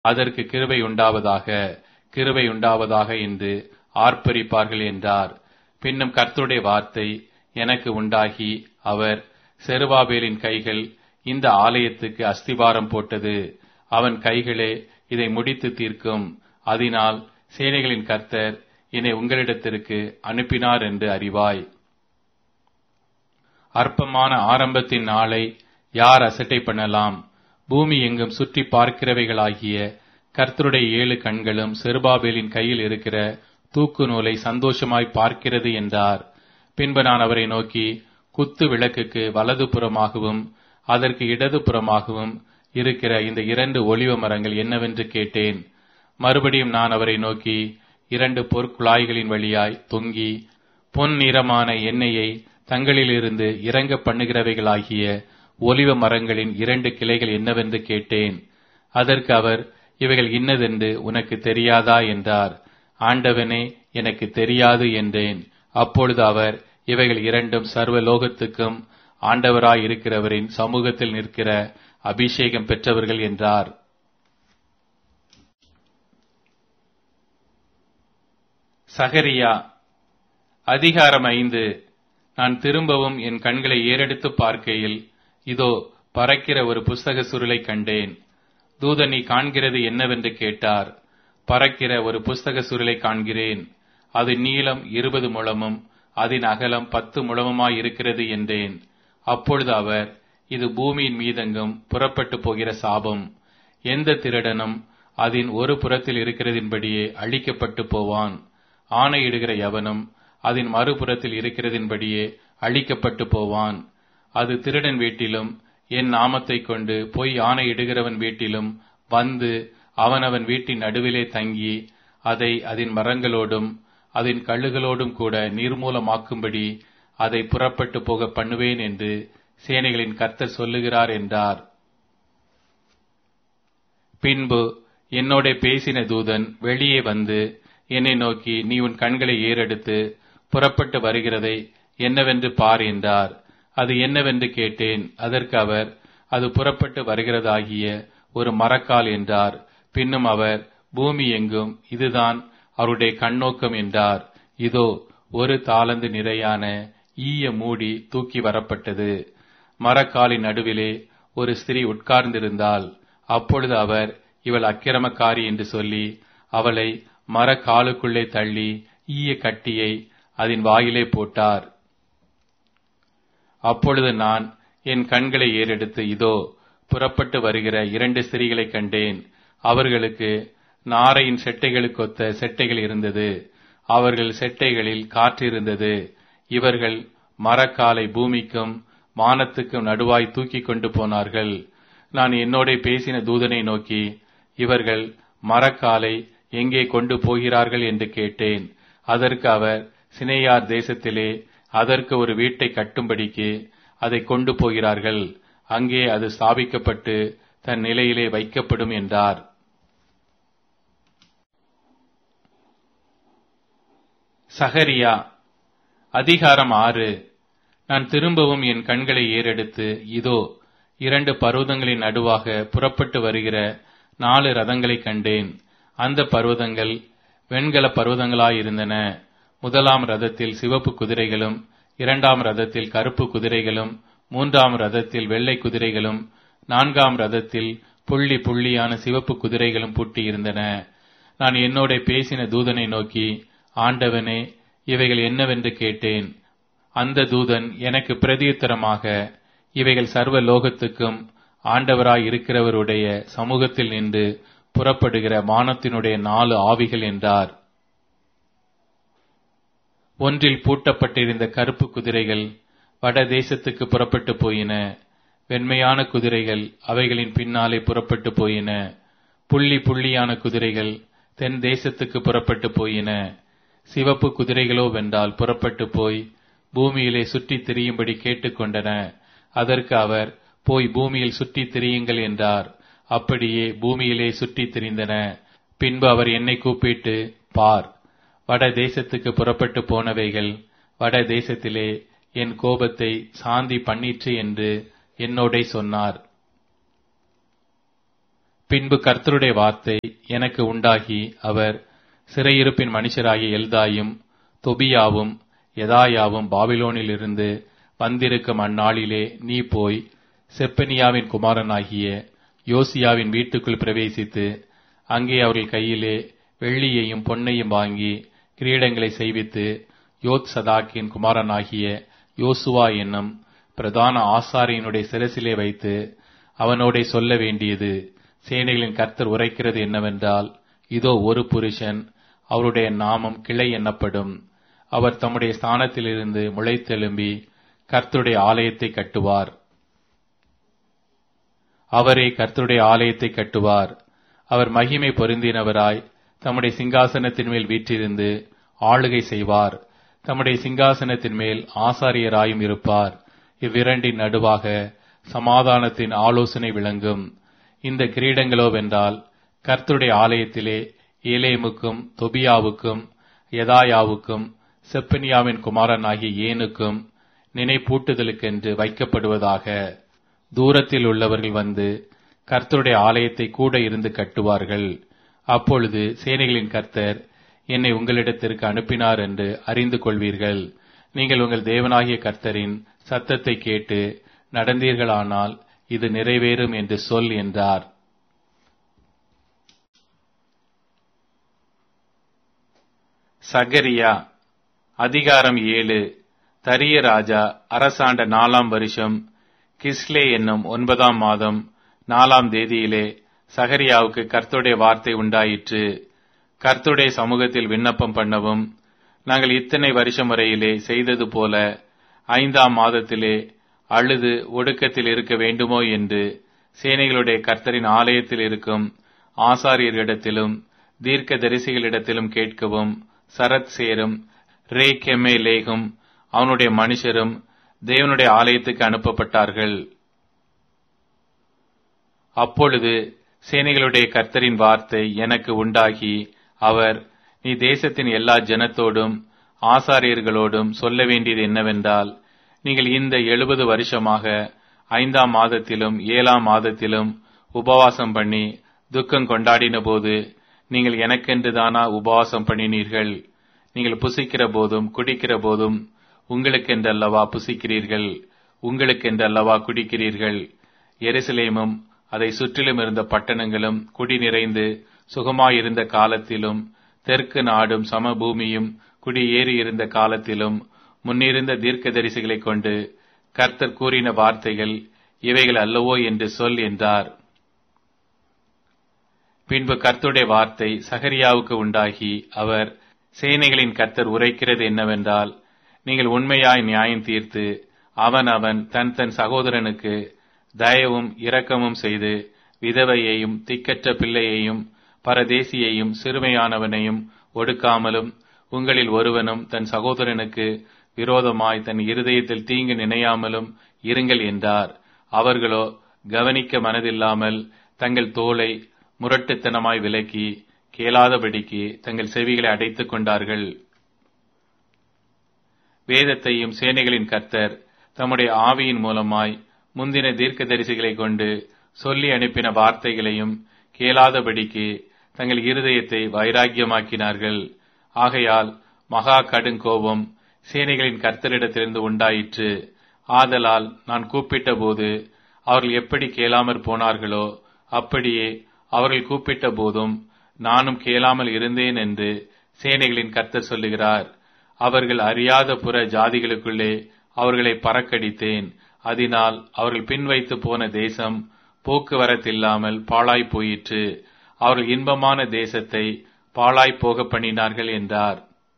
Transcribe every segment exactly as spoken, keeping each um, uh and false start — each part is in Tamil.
அதற்கு கிருபை உண்டாவதாக, கிருபை உண்டாவதாக என்று ஆர்ப்பரிப்பார்கள் என்றார். பின்னும் கர்த்தருடைய வார்த்தை எனக்கு உண்டாகி, அவர், செருபாபேலின் கைகள் இந்த ஆலயத்துக்கு அஸ்திபாரம் போட்டது, அவன் கைகளே இதை முடித்து தீர்க்கும். அதனால் சேனைகளின் கர்த்தர் என்னை உங்களிடத்திற்கு அனுப்பினார் என்று அறிவாய். அற்பமான ஆரம்பத்தின் நாளை யார் அசட்டை பண்ணலாம்? பூமி எங்கும் சுற்றி பார்க்கிறவைகளாகிய கர்த்தருடைய ஏழு கண்களும் செருபாபேலின் கையில் இருக்கிற தூக்கு நூலை சந்தோஷமாய் பார்க்கிறது என்றார். பின்பு நான் அவரை நோக்கி, குத்து விளக்குக்கு வலது புறமாகவும் அதற்கு இடது புறமாகவும் இருக்கிற இந்த இரண்டு ஒலிவ மரங்கள் என்னவென்று கேட்டேன். மறுபடியும் நான் அவரை நோக்கி, இரண்டு பொற்குழாய்களின் வழியாய் தொங்கி பொன் நிறமான எண்ணெயை தங்களிலிருந்து இறங்க பண்ணுகிறவைகளாகிய ஒலிவ மரங்களின் இரண்டு கிளைகள் என்னவென்று கேட்டேன். அதற்கு அவர், இவைகள் இன்னதென்று உனக்கு தெரியாதா என்றார். ஆண்டவனே, எனக்கு தெரியாது என்றேன். அப்பொழுது அவர், இவைகள் இரண்டும் சர்வ லோகத்துக்கும் ஆண்டவராய் இருக்கிறவரின் சமூகத்தில் நிற்கிற அபிஷேகம் பெற்றவர்கள் என்றார். சகரியா அதிகாரம் ஐந்து. நான் திரும்பவும் என் கண்களை ஏறெடுத்து பார்க்கையில், இதோ பறக்கிற ஒரு புஸ்தக சுருளை கண்டேன். தூதன், நீ காண்கிறது என்னவென்று கேட்டார். பறக்கிற ஒரு புஸ்தக சுருளை காண்கிறேன். அது நீளம் இருபது முழமும் அதன் அகலம் பத்து முழமுமாய் இருக்கிறது என்றேன். அப்பொழுது அவர், இது பூமியின் மீதெங்கும் புறப்பட்டு போகிற சாபம். எந்த திருடனும் அதன் ஒரு புறத்தில் இருக்கிறதின்படியே அழிக்கப்பட்டு போவான். ஆணையிடுகிற எவனும் அதன் மறுபுறத்தில் இருக்கிறதின்படியே அழிக்கப்பட்டு போவான். அது திருடன் வீட்டிலும் என் நாமத்தை கொண்டு பொய் ஆணையிடுகிறவன் வீட்டிலும் வந்து அவனவன் வீட்டின் நடுவிலே தங்கி அதை அதன் மரங்களோடும் அதன் கழுகளோடும் கூட நிர்மூலமாக்கும்படி அதை புறப்பட்டு போக பண்ணுவேன் என்று சேனைகளின் கர்த்தர் சொல்லுகிறார் என்றார். பின்பு என்னோட பேசின தூதன் வெளியே வந்து என்னை நோக்கி, நீ உன் கண்களை ஏறெடுத்து புறப்பட்டு வருகிறதை என்னவென்று பார் என்றார். அது என்னவென்று கேட்டேன். அதற்கு அவர், அது புறப்பட்டு வருகிறதாகிய ஒரு மரக்கால் என்றார். பின்னும் அவர், பூமி எங்கும் இதுதான் அவருடைய கண்ணோக்கம் என்றார். இதோ ஒரு தாலந்து நிறையான ஈய மூடி தூக்கி வரப்பட்டது. மரக்காலின் நடுவிலே ஒரு ஸ்திரீ உட்கார்ந்திருந்தாள். அப்பொழுது அவர், இவள் அக்கிரமக்காரி என்று சொல்லி அவளை மரக்காலுக்குள்ளே தள்ளி ஈய கட்டியை அதன் வாயிலே போட்டார். அப்பொழுது நான் என் கண்களை ஏறெடுத்து, இதோ புறப்பட்டு வருகிற இரண்டு ஸ்திரீகளை கண்டேன். அவர்களுக்கு நாரையின் செட்டைகளுக்கொத்த செட்டைகள் இருந்தது. அவர்கள் செட்டைகளில் காற்று இருந்தது. இவர்கள் மரக்காலை பூமிக்கும் வானத்துக்கும் நடுவாய் தூக்கி கொண்டு போனார்கள். நான் என்னோட பேசின தூதனை நோக்கி, இவர்கள் மரக்காலை எங்கே கொண்டு போகிறார்கள் என்று கேட்டேன். அதற்கு அவர், சினேயார் தேசத்திலே அதற்கு ஒரு வீட்டை கட்டும்படிக்கு அதை கொண்டு போகிறார்கள். அங்கே அது ஸ்தாபிக்கப்பட்டு தன் நிலையிலே வைக்கப்படும் என்றார். சகரியா அதிகாரம் ஆறு. நான் திரும்பவும் என் கண்களை ஏறெடுத்து, இதோ இரண்டு பர்வதங்களின் நடுவாக புறப்பட்டு வருகிற நாலு ரதங்களை கண்டேன். அந்த பர்வதங்கள் வெண்கல பர்வதங்களாயிருந்தன. முதலாம் ரதத்தில் சிவப்பு குதிரைகளும், இரண்டாம் ரதத்தில் கருப்பு குதிரைகளும், மூன்றாம் ரதத்தில் வெள்ளை குதிரைகளும், நான்காம் ரதத்தில் புள்ளி புள்ளியான சிவப்பு குதிரைகளும் பூட்டியிருந்தன. நான் என்னோட பேசின தூதனை நோக்கி, ஆண்டவனே, இவைகள் என்னவென்று கேட்டேன். அந்த தூதன் எனக்கு பிரதியுத்தரமாக, இவைகள் சர்வ லோகத்துக்கும் ஆண்டவராய் இருக்கிறவருடைய சமூகத்தில் நின்று புறப்படுகிற வானத்தினுடைய நாலு ஆவிகள் என்றார். ஒன்றில் பூட்டப்பட்டிருந்த கருப்பு குதிரைகள் வட தேசத்துக்கு புறப்பட்டு போயின. வெண்மையான குதிரைகள் அவைகளின் பின்னாலே புறப்பட்டு போயின. புள்ளி புள்ளியான குதிரைகள் தென் தேசத்துக்கு புறப்பட்டு போயின. சிவப்பு குதிரைகளோ வென்றால் புறப்பட்டு போய் பூமியிலே சுற்றித் திரியும்படி கேட்டுக்கொண்டன. அதற்கு அவர், போய் பூமியில் சுற்றித் திரியுங்கள் என்றார். அப்படியே பூமியிலே சுற்றித் திரிந்தன. பின்பு அவர் என்னை கூப்பிட்டு, பார், வட தேசத்துக்கு புறப்பட்டு போனவைகள் வட தேசத்திலே என் கோபத்தை சாந்தி பண்ணிற்று என்று என்னோடே சொன்னார். பின்பு கர்த்தருடைய வார்த்தை எனக்கு உண்டாகி, அவர், சிறையிருப்பின் மனுஷராகிய எல்தாயும் தொபியாவும் யெதாயாவும் பாபிலோனிலிருந்து வந்திருக்கும் அந்நாளிலே நீ போய் செப்பனியாவின் குமாரனாகிய யோசியாவின் வீட்டுக்குள் பிரவேசித்து அங்கே அவர்கள் கையிலே வெள்ளியையும் பொன்னையும் வாங்கி கிரீடங்களை செய்வித்து யோத் சதாக்கின் குமாரனாகிய யோசுவா என்னும் பிரதான ஆசாரியனுடைய சிரசிலே வைத்து அவனோடே சொல்ல வேண்டியது, சேனைகளின் கர்த்தர் உரைக்கிறது என்னவென்றால், இதோ ஒரு புருஷன், அவருடைய நாமம் கிளை என்னப்படும். அவர் தம்முடைய ஸ்தானத்திலிருந்து முளைத்தெழும்பி கர்த்தருடைய ஆலயத்தை கட்டுவார். அவரே கர்த்தருடைய ஆலயத்தை கட்டுவார். அவர் மகிமை பொருந்தினவராய் தம்முடைய சிங்காசனத்தின் மேல் வீற்றிருந்து ஆளுகை செய்வார். தம்முடைய சிங்காசனத்தின் மேல் ஆசாரியராயும் இருப்பார். இவ்விரண்டின் நடுவாக சமாதானத்தின் ஆலோசனை விளங்கும். இந்த கிரீடங்களோ வென்றால் கர்த்தருடைய ஆலயத்திலே ஏலேமுக்கும் தொபியாவுக்கும் யெதாயாவுக்கும் செப்பனியாவின் குமாரனாகிய ஏனுக்கும் நினைப்பூட்டுதலுக்கென்று வைக்கப்படுவதாக. தூரத்தில் உள்ளவர்கள் வந்து கர்த்தருடைய ஆலயத்தை கூட இருந்து கட்டுவார்கள். அப்பொழுது சேனைகளின் கர்த்தர் என்னை உங்களிடத்திற்கு அனுப்பினார் என்று அறிந்து கொள்வீர்கள். நீங்கள் உங்கள் தேவனாகிய கர்த்தரின் சத்தத்தை கேட்டு நடந்தீர்களானால் இது நிறைவேறும் என்று சொல் என்றார். சகரியா அதிகாரம் ஏழு. தரிய ராஜா அரசாண்ட நாலாம் வருஷம் கிஸ்லே என்னும் ஒன்பதாம் மாதம் நாலாம் தேதியிலே சகரியாவுக்கு கர்த்தருடைய வார்த்தை உண்டாயிற்று. கர்த்தருடைய சமூகத்தில் விண்ணப்பம் பண்ணவும், நாங்கள் இத்தனை வருஷம் வரையிலே செய்தது போல ஐந்தாம் மாதத்திலே அழுது ஒடுக்கத்தில் இருக்க வேண்டுமோ என்று சேனைகளுடைய கர்த்தரின் ஆலயத்தில் இருக்கும் ஆசாரியர்களிடத்திலும் தீர்க்க தரிசிகளிடத்திலும் கேட்கவும், சரத் சேரும் ரே கெமே லேகும் அவனுடைய மனுஷரும் தேவனுடைய ஆலயத்துக்கு அனுப்பப்பட்டார்கள். அப்பொழுது சேனைகளுடைய கர்த்தரின் வார்த்தை எனக்கு உண்டாகி, அவர், நீ தேசத்தின் எல்லா ஜனத்தோடும் ஆசாரியர்களோடும் சொல்ல வேண்டியது என்னவென்றால், நீங்கள் இந்த எழுபது வருஷமாக ஐந்தாம் மாதத்திலும் ஏழாம் மாதத்திலும் உபவாசம் பண்ணி துக்கம் கொண்டாடின போது நீங்கள் எனக்கென்று தானா உபவாசம் பண்ணினீர்கள்? நீங்கள் புசிக்கிற போதும் குடிக்கிற போதும் உங்களுக்கென்றல்லவா புசிக்கிறீர்கள், உங்களுக்கென்றல்லவா குடிக்கிறீர்கள். எருசலேமும் அதை சுற்றிலும் இருந்த பட்டணங்களும் குடி நிறைந்து சுகமாயிருந்த காலத்திலும், தெற்கு நாடும் சமபூமியும் குடியேறி இருந்த காலத்திலும் முன்னிருந்த தீர்க்கதரிசிகளை கொண்டு கர்த்தர் கூறின வார்த்தைகள் இவைகள் அல்லவோ என்று சொல் என்றார். பின்பு கர்த்தருடைய வார்த்தை சகரியாவுக்கு உண்டாகி, அவர், சேனைகளின் கர்த்தர் உரைக்கிறது என்னவென்றால், நீங்கள் உண்மையாய் நியாயம் தீர்த்து அவன் அவன் தன் தன் சகோதரனுக்கு தயவும் இரக்கமும் செய்து விதவையையும் திக்கற்ற பிள்ளையையும் பரதேசியையும் சிறுமையானவனையும் ஒடுக்காமலும், உங்களில் ஒருவனும் தன் சகோதரனுக்கு விரோதமாய் தன் இருதயத்தில் தீங்கு நினையாமலும் இருங்கள் என்றார். அவர்களோ கவனிக்க மனதில்லாமல் தங்கள் தோலை முரட்டுத்தனமாய் விலக்கி கேளாதபடிக்கு தங்கள் செவிகளை அடைத்துக் கொண்டார்கள். வேதத்தையும் சேனைகளின் கர்த்தர் தம்முடைய ஆவியின் மூலமாய் முந்தின தீர்க்க தரிசிகளை கொண்டு சொல்லி அனுப்பின வார்த்தைகளையும் கேளாதபடிக்கு தங்கள் இருதயத்தை வைராக்கியமாக்கினார்கள். ஆகையால் மகா கடுங்கோபம் சேனைகளின் கர்த்தரிடத்திலிருந்து உண்டாயிற்று. ஆதலால் நான் கூப்பிட்ட போது அவர்கள் எப்படி கேளாமற் போனார்களோ அப்படியே அவர்கள் கூப்பிட்ட போதும் நானும் கேளாமல் இருந்தேன் என்று சேனைகளின் கர்த்தர் சொல்லுகிறார். அவர்கள் அறியாத புற ஜாதிகளுக்குள்ளே அவர்களை பறக்கடித்தேன். அதனால் அவர்கள் பின்வைத்து போன தேசம் போக்குவரத்தில்லாமல் பாழாய் போயிற்று. அவர்கள் இன்பமான தேசத்தை பாழாய் போக பண்ணினார்கள் என்றார்.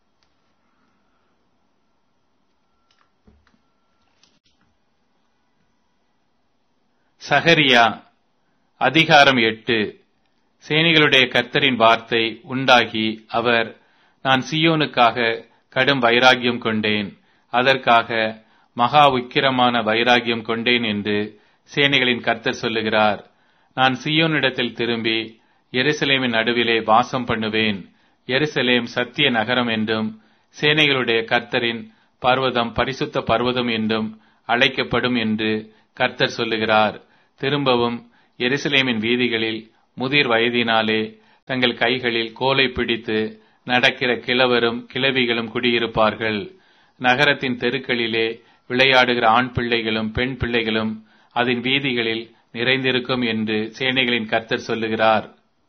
சகரியா அதிகாரம் எட்டு. சேனைகளுடைய கர்த்தரின் வார்த்தை உண்டாகி, அவர், நான் சீயோனுக்காக கடும் வைராக்கியம் கொண்டேன், அதற்காக மகா உக்கிரமான வைராக்கியம் கொண்டேன் என்று சேனைகளின் கர்த்தர் சொல்லுகிறார். நான் சீயோனிடத்தில் திரும்பி எருசலேமின் நடுவிலே வாசம் பண்ணுவேன். எருசலேம் சத்திய நகரம் என்றும் சேனைகளுடைய கர்த்தரின் பர்வதம் பரிசுத்த பர்வதம் என்றும் அழைக்கப்படும் என்று கர்த்தர் சொல்லுகிறார். திரும்பவும் எருசலேமின் வீதிகளில் முதிர் வயதினாலே தங்கள் கைகளில் கோலை பிடித்து நடக்கிற கிழவரும் கிழவிகளும் குடியிருப்பார்கள். நகரத்தின் தெருக்களிலே விளையாடுகிற ஆண் பிள்ளைகளும் பெண் பிள்ளைகளும் அதன் வீதிகளில் நிறைந்திருக்கும் என்று சேனைகளின் கர்த்தர் சொல்லுகிறார்.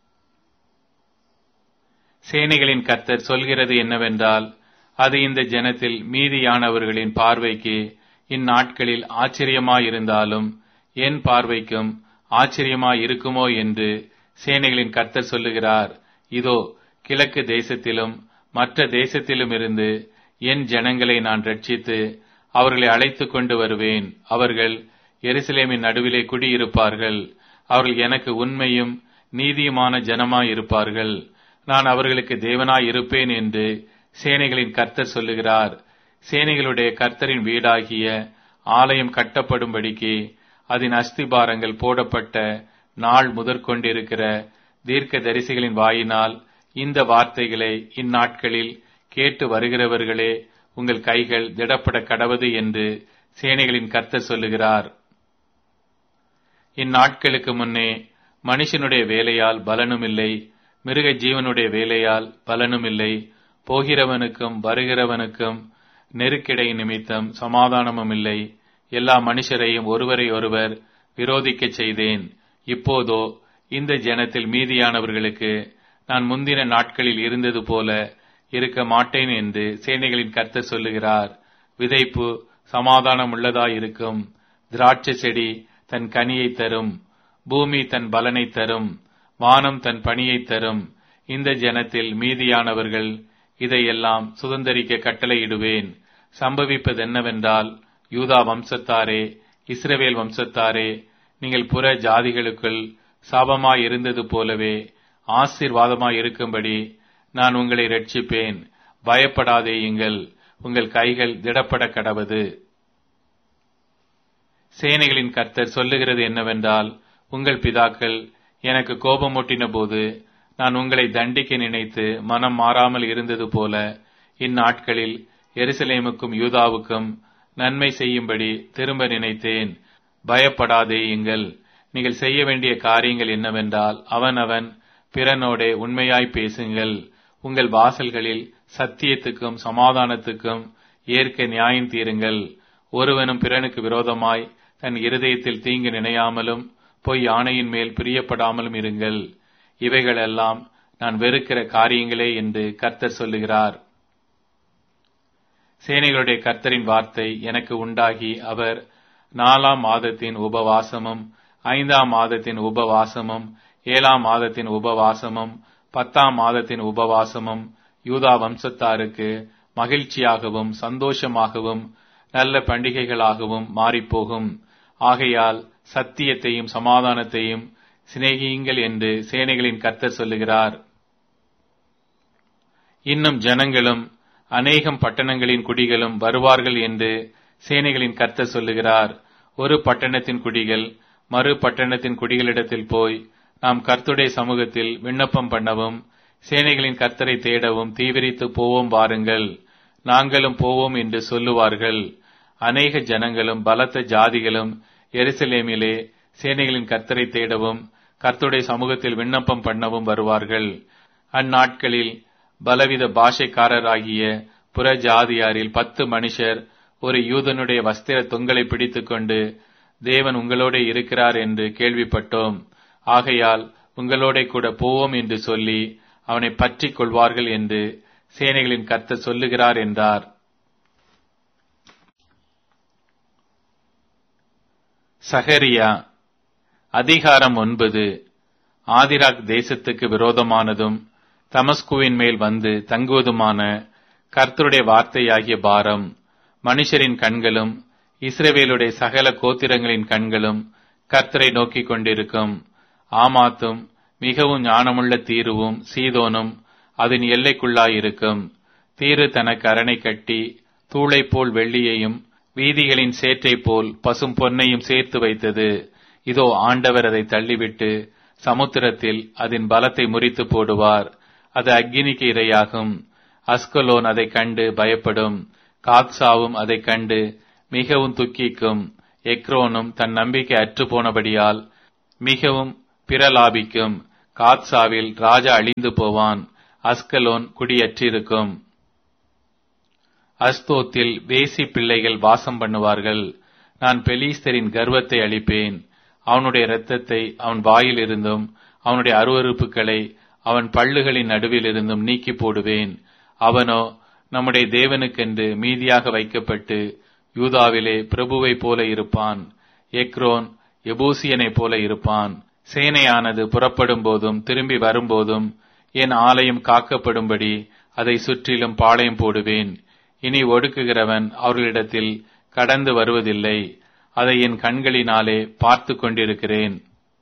சேனைகளின் கர்த்தர் சொல்கிறது என்னவென்றால், அது இந்த ஜனத்தில் மீதியானவர்களின் பார்வைக்கு இந்நாட்களில் ஆச்சரியமாயிருந்தாலும் என் பார்வைக்கும் ஆச்சரியமாயிருக்குமோ என்று சேனைகளின் கர்த்தர் சொல்லுகிறார். இதோ, கிழக்கு தேசத்திலும் மற்ற தேசத்திலும் இருந்து என் ஜனங்களை நான் ரட்சித்து அவர்களை அழைத்து கொண்டு வருவேன். அவர்கள் எருசலேமின் நடுவிலே குடியிருப்பார்கள். அவர்கள் எனக்கு உண்மையும் நீதியுமான ஜனமாயிருப்பார்கள். நான் அவர்களுக்கு தேவனாய் இருப்பேன் என்று சேனைகளின் கர்த்தர் சொல்லுகிறார். சேனைகளுடைய கர்த்தரின் வீடாகிய ஆலயம் கட்டப்படும்படிக்கு அதன் அஸ்திபாரங்கள் போடப்பட்ட நாள் முதற்கொண்டிருக்கிற தீர்க்க தரிசிகளின் வாயினால் இந்த வார்த்தைகளை இந்நாட்களில் கேட்டு வருகிறவர்களே, உங்கள் கைகள் திடப்பட கடவது என்று சேனைகளின் கர்த்தர் சொல்லுகிறார். இந்நாட்களுக்கு முன்னே மனுஷனுடைய வேலையால் பலனும் இல்லை, மிருக ஜீவனுடைய வேலையால் பலனும் இல்லை. போகிறவனுக்கும் வருகிறவனுக்கும் நெருக்கிடை நிமித்தம் சமாதானமும் இல்லை. எல்லா மனுஷரையும் ஒருவரை ஒருவர் விரோதிக்கச் செய்தேன். இப்போதோ இந்த ஜனத்தில் மீதியானவர்களுக்கு நான் முந்தின நாட்களில் இருந்தது போல இருக்க மாட்டேன் என்று சேனைகளின் கர்த்தர் சொல்லுகிறார். விதைப்பு சமாதானம் உள்ளதாயிருக்கும். திராட்சை செடி தன் கனியை தரும். பூமி தன் பலனை தரும். வானம் தன் பணியை தரும். இந்த ஜனத்தில் மீதியானவர்கள் இதையெல்லாம் சுதந்தரிக்க கட்டளையிடுவேன். சம்பவிப்பது என்னவென்றால், யூதா வம்சத்தாரே, இஸ்ரவேல் வம்சத்தாரே, நீங்கள் புற ஜாதிகளுக்குள் சாபமாய் இருந்தது போலவே ஆசீர்வாதமாய் இருக்கும்படி நான் உங்களை ரட்சிப்பேன். பயப்படாதேயுங்கள், உங்கள் கைகள் திடப்பட கடவது. சேனைகளின் கர்த்தர் சொல்லுகிறது என்னவென்றால், உங்கள் பிதாக்கள் எனக்கு கோபமூட்டின போது நான் உங்களை தண்டிக்க நினைத்து மனம் மாறாமல் இருந்தது போல இந்நாட்களில் எருசலேமுக்கும் யூதாவுக்கும் நன்மை செய்யும்படி திரும்ப நினைத்தேன். பயப்படாதேயுங்கள். நீங்கள் செய்ய வேண்டிய காரியங்கள் என்னவென்றால், அவன் அவன் பிறனோடே உண்மையாய் பேசுங்கள். உங்கள் வாசல்களில் சத்தியத்துக்கும் சமாதானத்துக்கும் ஏற்க நியாயம் தீருங்கள். ஒருவனும் பிறனுக்கு விரோதமாய் தன் இருதயத்தில் தீங்கு நினையாமலும் பொய் ஆணையின் மேல் பிரியப்படாமலும் இருங்கள். இவைகளெல்லாம் நான் வெறுக்கிற காரியங்களே என்று கர்த்தர் சொல்லுகிறார். சேனைகளுடைய கர்த்தரின் வார்த்தை எனக்கு உண்டாகி, அவர் நாலாம் மாதத்தின் உபவாசமும் ஐந்தாம் மாதத்தின் உபவாசமும் ஏழாம் மாதத்தின் உபவாசமும் பத்தாம் மாதத்தின் உபவாசமும் யூதா வம்சத்தாருக்கு மகிழ்ச்சியாகவும் சந்தோஷமாகவும் நல்ல பண்டிகைகளாகவும் மாறிப்போகும். ஆகையால் சத்தியத்தையும் சமாதானத்தையும் சிநேகியுங்கள் என்று சேனைகளின் கர்த்தர் சொல்லுகிறார். இன்னும் ஜனங்களும் அநேகம் பட்டணங்களின் குடிகளும் வருவார்கள் என்று சேனைகளின் கர்த்தர் சொல்லுகிறார். ஒரு பட்டணத்தின் குடிகள் மறு பட்டணத்தின் குடிகளிடத்தில் போய், நாம் கர்த்தருடைய சமூகத்தில் விண்ணப்பம் பண்ணவும் சேனைகளின் கர்த்தரை தேடவும் தீவிரித்து போவோம் வாருங்கள், நாங்களும் போவோம் என்று சொல்லுவார்கள். அநேக ஜனங்களும் பலத்த ஜாதிகளும் எருசலேமிலே சேனைகளின் கர்த்தரை தேடவும் கர்த்தருடைய சமூகத்தில் விண்ணப்பம் பண்ணவும் வருவார்கள். அந்நாட்களில் பலவித பாஷைக்காரராகிய புற ஜாதியாரில் பத்து மனுஷர் ஒரு யூதனுடைய வஸ்திர தொங்கலை பிடித்துக் கொண்டு, தேவன் உங்களோட இருக்கிறார் என்று கேள்விப்பட்டோம், ஆகையால் உங்களோட கூட போவோம் என்று சொல்லி அவனை பற்றிக் கொள்வார்கள் என்று சேனைகளின் கர்த்தர் சொல்லுகிறார் என்றார். சகரியா அதிகாரம் ஒன்பது. ஆதிராக் தேசத்துக்கு விரோதமானதும் தமஸ்குவின் மேல் வந்து தங்குவதுமான கர்த்தருடைய வார்த்தையாகிய பாரம். மனுஷரின் கண்களும் இஸ்ரவேலுடைய சகல கோத்திரங்களின் கண்களும் கர்த்தரை நோக்கிக் கொண்டிருக்கும். ஆமாத்தும் மிகவும் ஞானமுள்ள தீருவும் சீதோனும் அதன் எல்லைக்குள்ளாயிருக்கும். தீரு தனக்கு அரணை கட்டி தூளை போல் வெள்ளியையும் வீதிகளின் சேற்றை போல் பசும் பொன்னையும் சேர்த்து வைத்தது. இதோ, ஆண்டவர் அதை தள்ளிவிட்டு சமுத்திரத்தில் அதன் பலத்தை முறித்து போடுவார். அது அக்கினிக்கு இரையாகும். அஸ்கலோன் அதை கண்டு பயப்படும். காத்சாவும் அதை கண்டு மிகவும் துக்கிக்கும். எக்ரோனும் தன் நம்பிக்கை அற்று போனபடியால் மிகவும் பிரலாபிக்கும். காத்சாவில் ராஜா அழிந்து போவான். அஸ்கலோன் குடியற்றிருக்கும். அஸ்தோத்தில் வேசி பிள்ளைகள் வாசம் பண்ணுவார்கள். நான் பெலிஸ்தரின் கர்வத்தை அழிப்பேன். அவனுடைய இரத்தத்தை அவன் வாயில் இருந்தும் அவனுடைய அருவருப்புகளை அவன் பல்லுகளின் நடுவில் இருந்தும் நீக்கி போடுவேன். அவனோ நம்முடைய தேவனுக்கென்று மீதியாக வைக்கப்பட்டு யூதாவிலே பிரபுவை போல இருப்பான். எக்ரோன் எபூசியனை போல இருப்பான். சேனையானது புறப்படும் போதும் திரும்பி வரும்போதும் என் ஆலயம் காக்கப்படும்படி அதை சுற்றிலும் பாளையம் போடுவேன். இனி ஒடுக்குகிறவன் அவர்களிடத்தில் கடந்து வருவதில்லை. அதை என் கண்களினாலே பார்த்து கொண்டிருக்கிறேன்.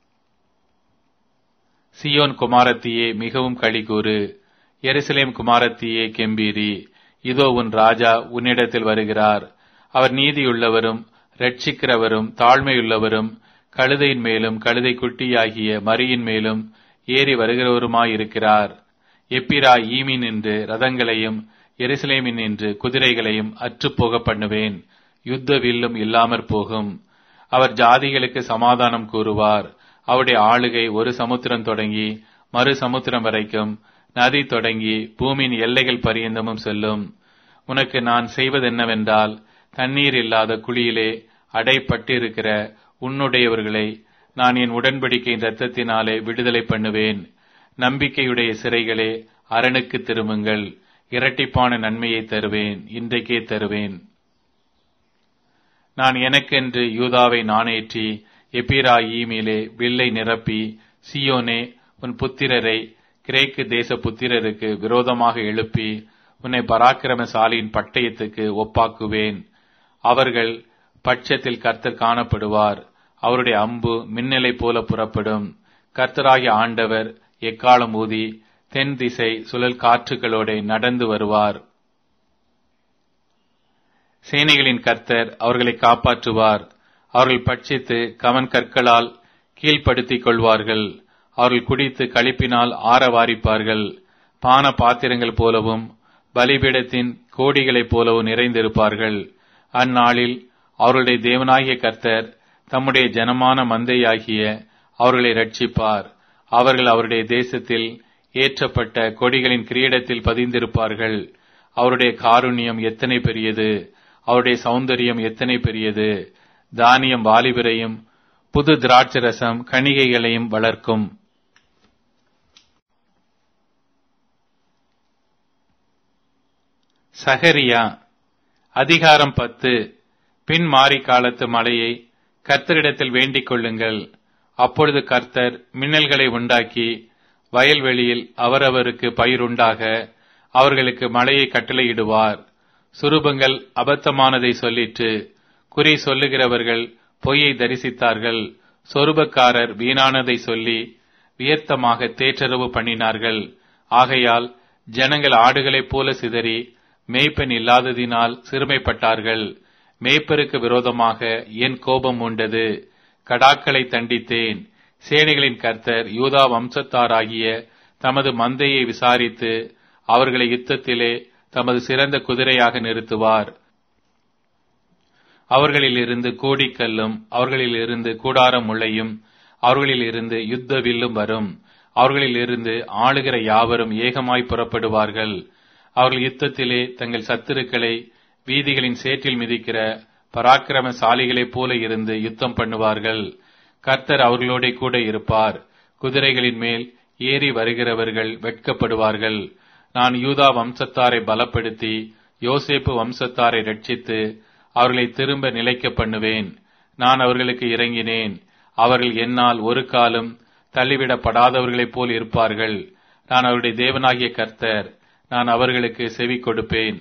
சியோன் குமாரத்தியே மிகவும் களிகூறு. எருசலேம் குமாரத்தியே கெம்பீரி. இதோ உன் ராஜா உன்னிடத்தில் வருகிறார். அவர் நீதியுள்ளவரும் இரட்சிக்கிறவரும் தாழ்மையுள்ளவரும் கழுதையின் மேலும் கழுதை குட்டியாகிய மரியின் மேலும் ஏறி வருகிறவருமாயிருக்கிறார். எப்பிரா ஈமின் என்று ரதங்களையும் எருசலேமின் என்று குதிரைகளையும் அற்றுப்போக பண்ணுவேன். யுத்த வில்லும் இல்லாமற் போகும். அவர் ஜாதிகளுக்கு சமாதானம் கூறுவார். அவருடைய ஆளுகை ஒரு சமுத்திரம் தொடங்கி மறு சமுத்திரம் வரைக்கும், நதி தொடங்கி பூமியின் எல்லைகள் பரியந்தமும் செல்லும். உனக்கு நான் செய்வதென்னவென்றால், தண்ணீர் இல்லாத குழியிலே அடைப்பட்டிருக்கிற உன்னுடையவர்களை நான் என் உடன்படிக்கையின் இரத்தத்தினாலே விடுதலை பண்ணுவேன். நம்பிக்கையுடைய சிறைகளே அரணுக்கு திரும்புங்கள். இரட்டிப்பான நன்மையை தருவேன், இன்றைக்கே தருவேன். நான் எனக்கென்று யூதாவை நாணேற்றி எப்பிராயீமிலே வில்லை நிரப்பி, சியோனே உன் புத்திரரை கிரேக்கு தேச புத்திரருக்கு விரோதமாக எழுப்பி உன்னை பராக்கிரமசாலியின் பட்டயத்துக்கு ஒப்பாக்குவேன். அவர்கள் பட்சத்தில் கர்த்தர் காணப்படுவார். அவருடைய அம்பு மின்னலை போல புறப்படும். கர்த்தராகிய ஆண்டவர் எக்காலம் ஊதி தென் திசை சுழல் காற்றுகளோட நடந்து வருவார். சேனைகளின் கர்த்தர் அவர்களை காப்பாற்றுவார். அவர்கள் பட்சித்து கவன் கற்களால் கீழ்ப்படுத்திக் கொள்வார்கள். அவர்கள் குடித்து களிப்பினால் ஆரவாரிப்பார்கள். பான பாத்திரங்கள் போலவும் பலிபீடத்தின் கோடிகளைப் போலவும் நிறைந்திருப்பார்கள். அந்நாளில் அவர்களுடைய தேவனாகிய கர்த்தர் தம்முடைய ஜனமான மந்தையாகிய அவர்களை ரட்சிப்பார். அவர்கள் அவருடைய தேசத்தில் ஏற்றப்பட்ட கொடிகளின் கிரீடத்தில் பதிந்திருப்பார்கள். அவருடைய காருண்யம் எத்தனை பெரியது! அவருடைய சௌந்தரியம் எத்தனை பெரியது! தானியம் வாலிபரையும் புது திராட்சரசம் கணிகைகளையும் வளர்க்கும். சகரியா அதிகாரம் பத்து. பின் மாரி காலத்து மழையை கர்த்தரிடத்தில் வேண்டிக் கொள்ளுங்கள். அப்பொழுது கர்த்தர் மின்னல்களை உண்டாக்கி வயல்வெளியில் அவரவருக்கு பயிருண்டாக அவர்களுக்கு மழையை கட்டளையிடுவார். சுரூபங்கள் அபத்தமானதை சொல்லிற்று. குறி சொல்லுகிறவர்கள் பொய்யை தரிசித்தார்கள். சொரூபக்காரர் வீணானதை சொல்லி வியர்த்தமாக தேற்றரவு பண்ணினார்கள். ஆகையால் ஜனங்கள் ஆடுகளைப் போல சிதறி மேய்ப்பன் இல்லாததினால் சிறுமைப்பட்டார்கள். மேய்ப்பருக்கு விரோதமாக என் கோபம் உண்டது. கடாக்களை தண்டித்தேன். சேனைகளின் கர்த்தர் யூதா வம்சத்தாராகிய தமது மந்தையை விசாரித்து அவர்களை யுத்தத்திலே தமது சிறந்த குதிரையாக நிறுத்துவார். அவர்களில் இருந்து கோடிக்கல்லும் அவர்களில் இருந்து கூடாரம் முளையும் அவர்களில் இருந்து யுத்த வில்லும் வரும். அவர்களில் இருந்து ஆளுகிற யாவரும் ஏகமாய் புறப்படுவார்கள். அவர்கள் யுத்தத்திலே தங்கள் சத்துருக்களை வீதிகளின் சேற்றில் மிதிக்கிற பராக்கிரமசாலிகளைப் போல இருந்து யுத்தம் பண்ணுவார்கள். கர்த்தர் அவர்களோட கூட இருப்பார். குதிரைகளின் மேல் ஏறி வருகிறவர்கள் வெட்கப்படுவார்கள். நான் யூதா வம்சத்தாரை பலப்படுத்தி யோசேப்பு வம்சத்தாரை ரட்சித்து அவர்களை திரும்ப நிலைக்க பண்ணுவேன். நான் அவர்களுக்கு இறங்கினேன். அவர்கள் என்னால் ஒரு காலம் தள்ளிவிடப்படாதவர்களைப் போல் இருப்பார்கள். நான் அவருடைய தேவனாகிய கர்த்தர். நான் அவர்களுக்கு செவி கொடுப்பேன்.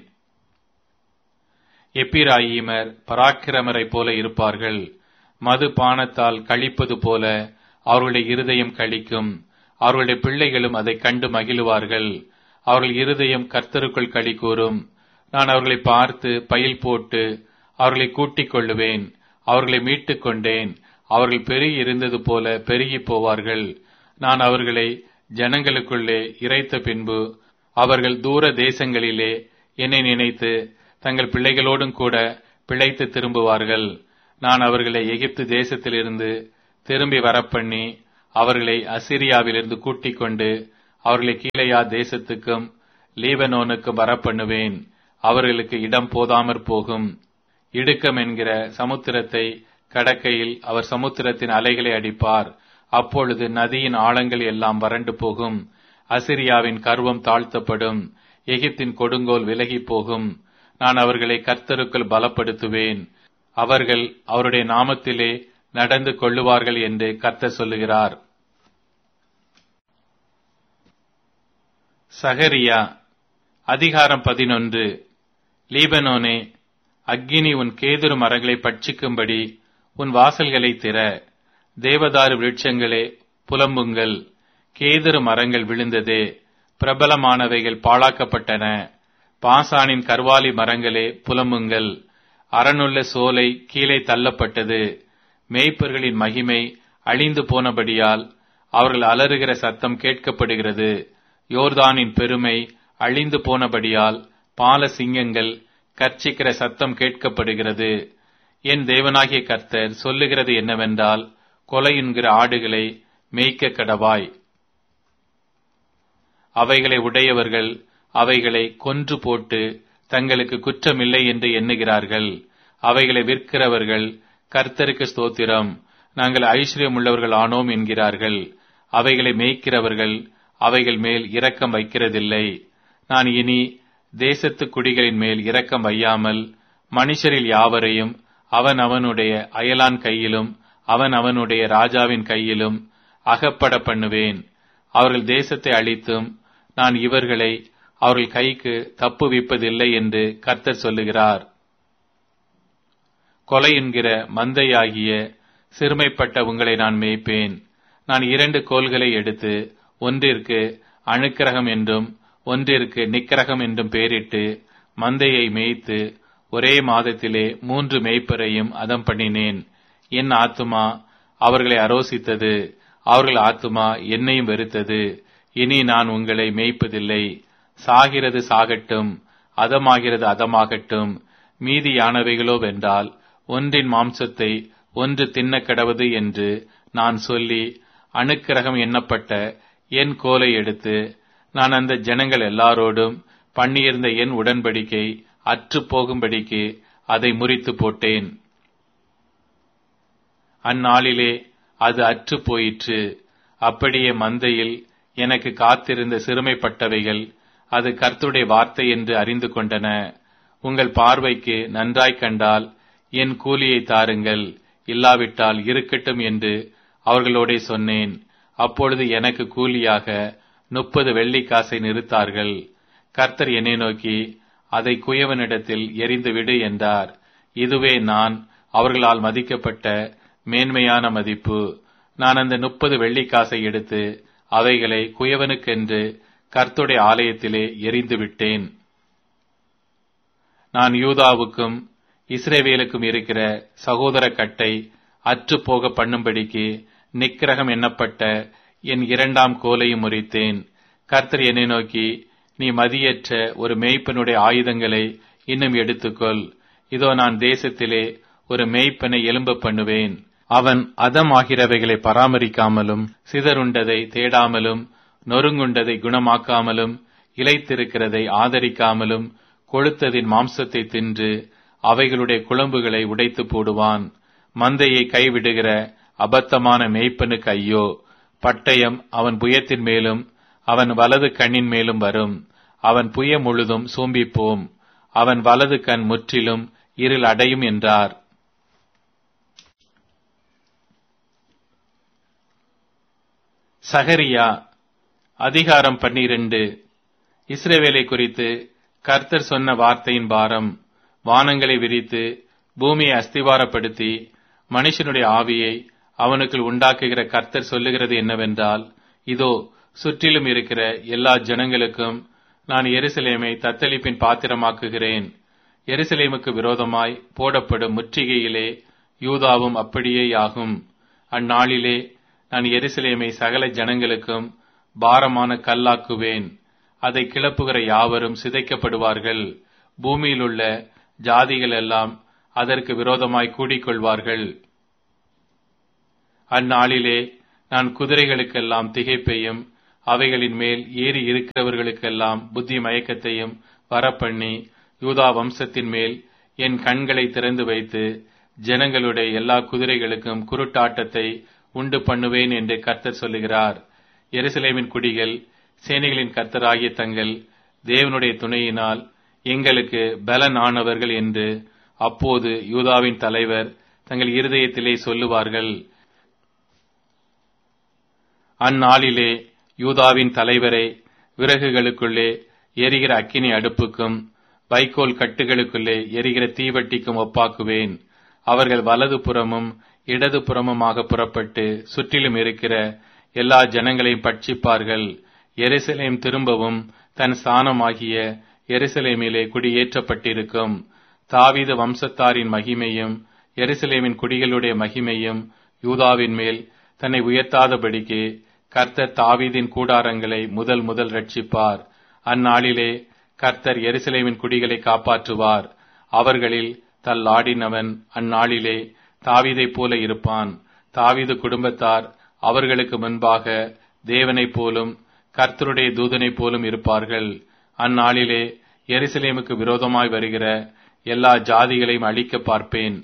எப்பிராயீமர் பராக்கிரமரை போல இருப்பார்கள். மது பானத்தால் கழிப்பது போல அவர்களுடைய இருதயம் கழிக்கும். அவர்களுடைய பிள்ளைகளும் அதை கண்டு மகிழுவார்கள். அவர்கள் இருதயம் கர்த்தருக்குள் களி கூறும். நான் அவர்களை பார்த்து பயில் போட்டு அவர்களை கூட்டிக் கொள்ளுவேன். அவர்களை மீட்டுக் கொண்டேன். அவர்கள் பெருகி இருந்தது போல பெருகி போவார்கள். நான் அவர்களை ஜனங்களுக்குள்ளே இறைத்த பின்பு அவர்கள் தூர தேசங்களிலே என்னை நினைத்து தங்கள் பிள்ளைகளோடும் கூட பிழைத்து திரும்புவார்கள். நான் அவர்களை எகிப்து தேசத்திலிருந்து திரும்பி வரப்பண்ணி அவர்களை அசீரியாவிலிருந்து கூட்டிக் கொண்டு அவர்களை கீலேயா தேசத்துக்கும் லீபனோனுக்கும் வரப்பண்ணுவேன். அவர்களுக்கு இடம் போதாமற் போகும். இடுக்கம் என்கிற சமுத்திரத்தை கடக்கையில் அவர் சமுத்திரத்தின் அலைகளை அடிப்பார். அப்பொழுது நதியின் ஆழங்கள் எல்லாம் வறண்டு போகும். அசிரியாவின் கர்வம் தாழ்த்தப்படும். எகிப்தின் கொடுங்கோல் விலகி போகும். நான் அவர்களை கர்த்தருக்குள் பலப்படுத்துவேன். அவர்கள் அவருடைய நாமத்திலே நடந்து கொள்ளுவார்கள் என்று கர்த்தர் சொல்லுகிறார். சகரியா அதிகாரம் பதினொன்று. லீபனோனே, அக்கினி உன் கேதுரு மரங்களை பட்சிக்கும்படி உன் வாசல்களை திற. தேவதாரு விருட்சங்களே புலம்புங்கள். கேதுரு மரங்கள் விழுந்ததே, பிரபலமானவைகள் பாழாக்கப்பட்டன. பாசானின் கர்வாலி மரங்களே புலம்புங்கள். அரணுள்ள சோலை கீழே தள்ளப்பட்டது. மேய்ப்பர்களின் மகிமை அழிந்து போனபடியால் அவர்கள் அலறுகிற சத்தம் கேட்கப்படுகிறது. யோர்தானின் பெருமை அழிந்து போனபடியால் பால சிங்கங்கள் கர்ச்சிக்கிற சத்தம் கேட்கப்படுகிறது. என் தேவனாகிய கர்த்தர் சொல்லுகிறது என்னவென்றால், கொலையுண்கிற ஆடுகளை மேய்க்க கடவாய். அவைகளை உடையவர்கள் அவைகளை கொன்று போட்டு தங்களுக்கு குற்றமில்லை என்று எண்ணுகிறார்கள். அவைகளை விற்கிறவர்கள் கர்த்தருக்கு ஸ்தோத்திரம், நாங்கள் ஐஸ்வர்யம் உள்ளவர்கள் ஆனோம் என்கிறார்கள். அவைகளை மேய்க்கிறவர்கள் அவைகள் மேல் இரக்கம் வைக்கிறதில்லை. நான் இனி தேசத்து குடிகளின் மேல் இரக்கம் வையாமல் மனுஷரில் யாவரையும் அவன் அவனுடைய அயலான் கையிலும் அவன் அவனுடைய ராஜாவின் கையிலும் அகப்பட பண்ணுவேன். அவர்கள் தேசத்தை அழித்தும் நான் இவர்களை அவர்கள் கைக்கு தப்புவிப்பதில்லை என்று கர்த்தர் சொல்லுகிறார். கொலை என்கிற மந்தையாகிய சிறுமைப்பட்ட உங்களை நான் மேய்ப்பேன். நான் இரண்டு கோல்களை எடுத்து ஒன்றிற்கு அணுக்கிரகம் என்றும் ஒன்றிற்கு நிக்கிரகம் என்றும் பெயரிட்டு மந்தையை மேய்த்து ஒரே மாதத்திலே மூன்று மேய்ப்பரையும் அதம் பண்ணினேன். என் ஆத்துமா அவர்களை அரோசித்தது, அவர்கள் ஆத்துமா என்னையும் வெறுத்தது. இனி நான் உங்களை மேய்ப்பதில்லை. சாகிறது சாகட்டும், அதமாகிறது அதமாகட்டும். மீதியானவைகளோ வென்றால் ஒன்றின் மாம்சத்தை ஒன்று தின்ன கடவது என்று நான் சொல்லி அணுக்கிரகம் எண்ணப்பட்ட என் கோலை எடுத்து நான் அந்த ஜனங்கள் எல்லாரோடும் பண்ணியிருந்த என் உடன்படிக்கை அற்று போகும்படிக்கு அதை முறித்து போட்டேன். அந்நாளிலே அது அற்று போயிற்று. அப்படியே மந்தையில் எனக்கு காத்திருந்த சிறுமைப்பட்டவைகள் அது கர்த்தருடைய வார்த்தை என்று அறிந்து கொண்டன. உங்கள் பார்வைக்கு நன்றாய் கண்டால் என் கூலியை தாருங்கள், இல்லாவிட்டால் இருக்கட்டும் என்று அவர்களோடே சொன்னேன். அப்பொழுது எனக்கு கூலியாக முப்பது வெள்ளிக்காசை நிறுத்தார்கள். கர்த்தர் என்னை நோக்கி, அதை குயவனிடத்தில் எறிந்துவிடு என்றார். இதுவே நான் அவர்களால் மதிக்கப்பட்ட மேன்மையான மதிப்பு. நான் அந்த முப்பது வெள்ளிக்காசை எடுத்து அவைகளை குயவனுக்கென்று கர்த்தருடைய ஆலயத்திலே எறிந்து விட்டேன். நான் யூதாவுக்கும் இஸ்ரவேலுக்கும் இருக்கிற சகோதர கட்டை அற்று போக பண்ணும்படிக்கு நிக்கிரகம் எண்ணப்பட்ட என் இரண்டாம் கோலையும் முறித்தேன். கர்த்தர் என்னை நோக்கி, நீ மதியற்ற ஒரு மேய்ப்பனுடைய ஆயுதங்களை இன்னும் எடுத்துக்கொள். இதோ நான் தேசத்திலே ஒரு மேய்ப்பனை எழும்ப பண்ணுவேன். அவன் அதமாகிறவைகளை பராமரிக்காமலும் சிதறுண்டதை தேடாமலும் நொறுங்குண்டதை குணமாக்காமலும் இளைத்திருக்கிறதை ஆதரிக்காமலும் கொழுத்ததின் மாம்சத்தை தின்று அவைகளுடைய குளம்புகளை உடைத்து போடுவான். மந்தையை கைவிடுகிற அபத்தமான மேய்ப்பனுக்கு ஐயோ! பட்டயம் அவன் புயத்தின் மேலும் அவன் வலது கண்ணின் மேலும் வரும். அவன் புய முழுதும் சோம்பிப்போம். அவன் வலது கண் முற்றிலும் இருள் அடையும் என்றார். சகரியா அதிகாரம் பன்னிரண்டு. இஸ்ரவேலை குறித்து கர்த்தர் சொன்ன வார்த்தையின் பாரம். வானங்களை விரித்து பூமியை அஸ்திவாரப்படுத்தி மனுஷனுடைய ஆவியை அவனுக்குள் உண்டாக்குகிற கர்த்தர் சொல்லுகிறது என்னவென்றால், இதோ சுற்றிலும் இருக்கிற எல்லா ஜனங்களுக்கும் நான் எருசலேமை தத்தளிப்பின் பாத்திரமாக்குகிறேன். எருசலேமுக்கு விரோதமாய் போடப்படும் முற்றுகையிலே யூதாவும் அப்படியேயாகும். அந்நாளிலே நான் எருசலேமை சகல ஜனங்களுக்கும் பாரமான கல்லாக்குவேன். அதை கிளப்புகிற யாவரும் சிதைக்கப்படுவார்கள். பூமியிலுள்ள ஜாதிகள் எல்லாம் அதற்கு விரோதமாய் கூடிக்கொள்வார்கள். அந்நாளிலே நான் குதிரைகளுக்கெல்லாம் திகைப்பையும் அவைகளின் மேல் ஏறி இருக்கிறவர்களுக்கெல்லாம் புத்தி மயக்கத்தையும் வரப்பண்ணி யூதா வம்சத்தின் மேல் என் கண்களை திறந்து வைத்து ஜனங்களுடைய எல்லா குதிரைகளுக்கும் குருட்டாட்டத்தை உண்டு பண்ணுவேன் என்று கர்த்தர் சொல்லுகிறார். எருசலேமின் குடிகள் சேனைகளின் கர்த்தராகிய தங்கள் தேவனுடைய துணையினால் எங்களுக்கு பலன் ஆனவர்கள் என்று அப்போது யூதாவின் தலைவர் தங்கள் இருதயத்திலே சொல்லுவார்கள். அந்நாளிலே யூதாவின் தலைவரை விறகுகளுக்குள்ளே எரிகிற அக்கினி அடுப்புக்கும் வைக்கோல் கட்டுகளுக்குள்ளே எரிகிற தீவட்டிக்கும் ஒப்பாக்குவேன். அவர்கள் வலது புறமும் இடது புறமுமாக புறப்பட்டு சுற்றிலும் இருக்கிற எல்லா ஜனங்களையும் பட்சிப்பார்கள். எருசலேம் திரும்பவும் தன் ஸ்தானமாகிய எருசலேமிலே குடியேற்றப்பட்டிருக்கும். தாவீது வம்சத்தாரின் மகிமையும் எருசலேமின் குடிகளுடைய மகிமையும் யூதாவின் மேல் தன்னை உயர்த்தாதபடிக்கு கர்த்தர் தாவீதின் கூடாரங்களை முதல் முதல் ரட்சிப்பார். அந்நாளிலே கர்த்தர் எருசலேமின் குடிகளை காப்பாற்றுவார். அவர்களில் தள்ளாடினவன் அந்நாளிலே தாவீதைப் போல இருப்பான். தாவீது குடும்பத்தார் அவர்களுக்கு முன்பாக தேவனைப் போலும் கர்த்தருடைய தூதனைப் போலும் இருப்பார்கள். அந்நாளிலே எருசலேமுக்கு விரோதமாய் வருகிற எல்லா ஜாதிகளையும் அழிக்க பார்ப்பேன்.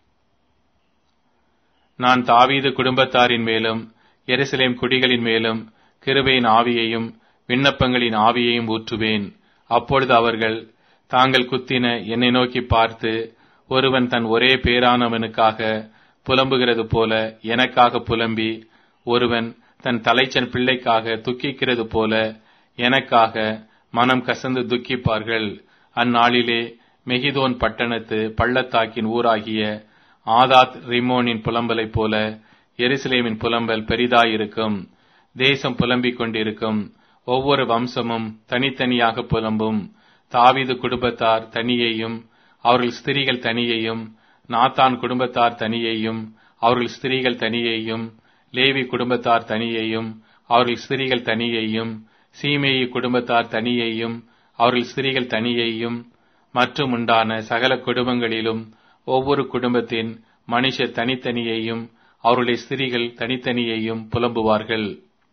நான் தாவீது குடும்பத்தாரின் மேலும் எருசலேம் குடிகளின் மேலும் கிருபையின் ஆவியையும் விண்ணப்பங்களின் ஆவியையும் ஊற்றுவேன். அப்பொழுது அவர்கள் தாங்கள் குத்தின என்னை நோக்கி பார்த்து, ஒருவன் தன் ஒரே பேரானவனுக்காக புலம்புகிறது போல எனக்காக புலம்பி, ஒருவன் தன் தலைச்சன் பிள்ளைக்காக துக்கிக்கிறது போல எனக்காக மனம் கசந்து துக்கிப்பார்கள். அந்நாளிலே மெகிதோன் பட்டணத்து பள்ளத்தாக்கின் ஊராகிய ஆதாத் ரிமோனின் புலம்பலைப் போல எருசலேமின் புலம்பல் பெரிதாயிருக்கும். தேசம் புலம்பிக் கொண்டிருக்கும். ஒவ்வொரு வம்சமும் தனித்தனியாக புலம்பும். தாவீது குடும்பத்தார் தனியையும் அவர்கள் ஸ்திரீகள் தனியையும், நாத்தான் குடும்பத்தார் தனியையும் அவர்கள் ஸ்திரீகள் தனியையும், லேவி குடும்பத்தார் தனியையும் அவர்கள் ஸ்திரீகள் தனியையும், சீமேயி குடும்பத்தார் தனியையும் அவர்கள் ஸ்திரீகள் தனியையும், மற்றும் உண்டான சகல குடும்பங்களிலும் ஒவ்வொரு குடும்பத்தின் மனுஷர் தனித்தனியையும் அவருடைய ஸ்திரீகள் தனித்தனியையும் புலம்புவார்கள்.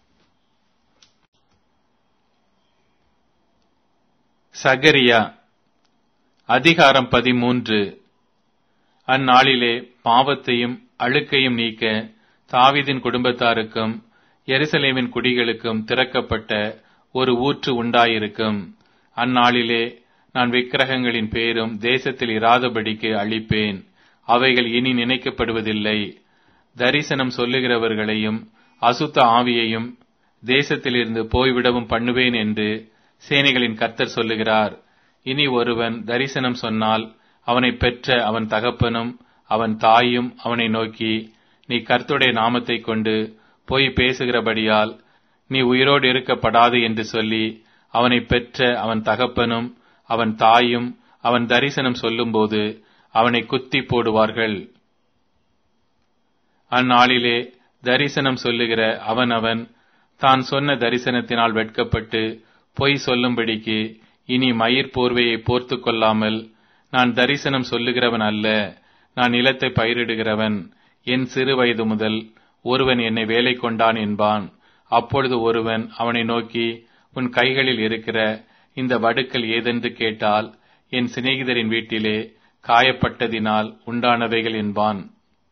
சகரியா அதிகாரம் பதிமூன்று. அந்நாளிலே பாவத்தையும் அழுக்கையும் நீக்க தாவீதின் குடும்பத்தாருக்கும் எருசலேமின் குடிகளுக்கும் திறக்கப்பட்ட ஒரு ஊற்று உண்டாயிருக்கும். அந்நாளிலே நான் விக்கிரகங்களின் பேரும் தேசத்தில் இராதபடிக்கு அழிப்பேன். அவைகள் இனி நினைக்கப்படுவதில்லை. தரிசனம் சொல்லுகிறவர்களையும் அசுத்த ஆவியையும் தேசத்திலிருந்து போய்விடவும் பண்ணுவேன் என்று சேனைகளின் கர்த்தர் சொல்லுகிறார். இனி ஒருவன் தரிசனம் சொன்னால் அவனை பெற்ற அவன் தகப்பனும் அவன் தாயும் அவனை நோக்கி, நீ கர்த்தருடைய நாமத்தை கொண்டு போய் பேசுகிறபடியால் நீ உயிரோடு இருக்கப்படாது என்று சொல்லி அவனை பெற்ற அவன் தகப்பனும் அவன் தாயும் அவன் தரிசனம் சொல்லும்போது அவனை குத்தி போடுவார்கள். அந்நாளிலே தரிசனம் சொல்லுகிற அவன் அவன் தான் சொன்ன தரிசனத்தினால் வெட்கப்பட்டு பொய் சொல்லும்படிக்கு இனி மயிர் போர்வையை போர்த்து கொள்ளாமல், நான் தரிசனம் சொல்லுகிறவன் அல்ல, நான் நிலத்தை பயிரிடுகிறவன், என் சிறு வயது முதல் ஒருவன் என்னை வேலை கொண்டான் என்பான். அப்பொழுது ஒருவன் அவனை நோக்கி, உன் கைகளில் இருக்கிற இந்த வடுக்கள் ஏதென்று கேட்டால், என் சிநேகிதரின் வீட்டிலே காயப்பட்டதினால் உண்டானவைகள் என்பான்.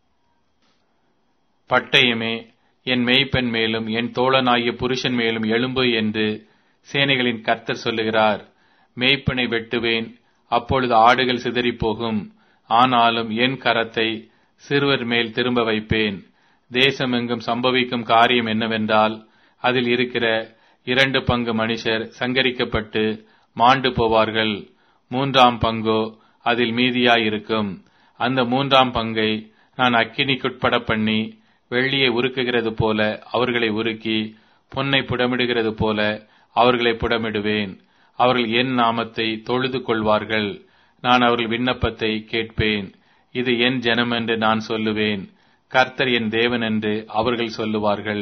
பட்டயமே, என் மேய்ப்பன் மேலும் என் தோழனாகிய புருஷன் மேலும் எழும்பு என்று சேனைகளின் கர்த்தர் சொல்லுகிறார். மேய்ப்பனை வெட்டுவேன், அப்பொழுது ஆடுகள் சிதறிப்போகும். ஆனாலும் என் கரத்தை சிறுவர் மேல் திரும்ப வைப்பேன். தேசமெங்கும் சம்பவிக்கும் காரியம் என்னவென்றால், அதில் இருக்கிற இரண்டு பங்கு மனுஷர் சங்கரிக்கப்பட்டு மாண்டு போவார்கள். மூன்றாம் பங்கோ அதில் மீதியாயிருக்கும். அந்த மூன்றாம் பங்கை நான் அக்கினிக்குட்பட பண்ணி, வெள்ளியை உருக்குகிறது போல அவர்களை உருக்கி, பொன்னை புடமிடுகிறது போல அவர்களை புடமிடுவேன். அவர்கள் என் நாமத்தை தொழுது கொள்வார்கள். நான் அவர்கள் விண்ணப்பத்தை கேட்பேன். இது என் ஜனம் என்று நான் சொல்லுவேன். கர்த்தர் என் தேவன் என்று அவர்கள் சொல்லுவார்கள்.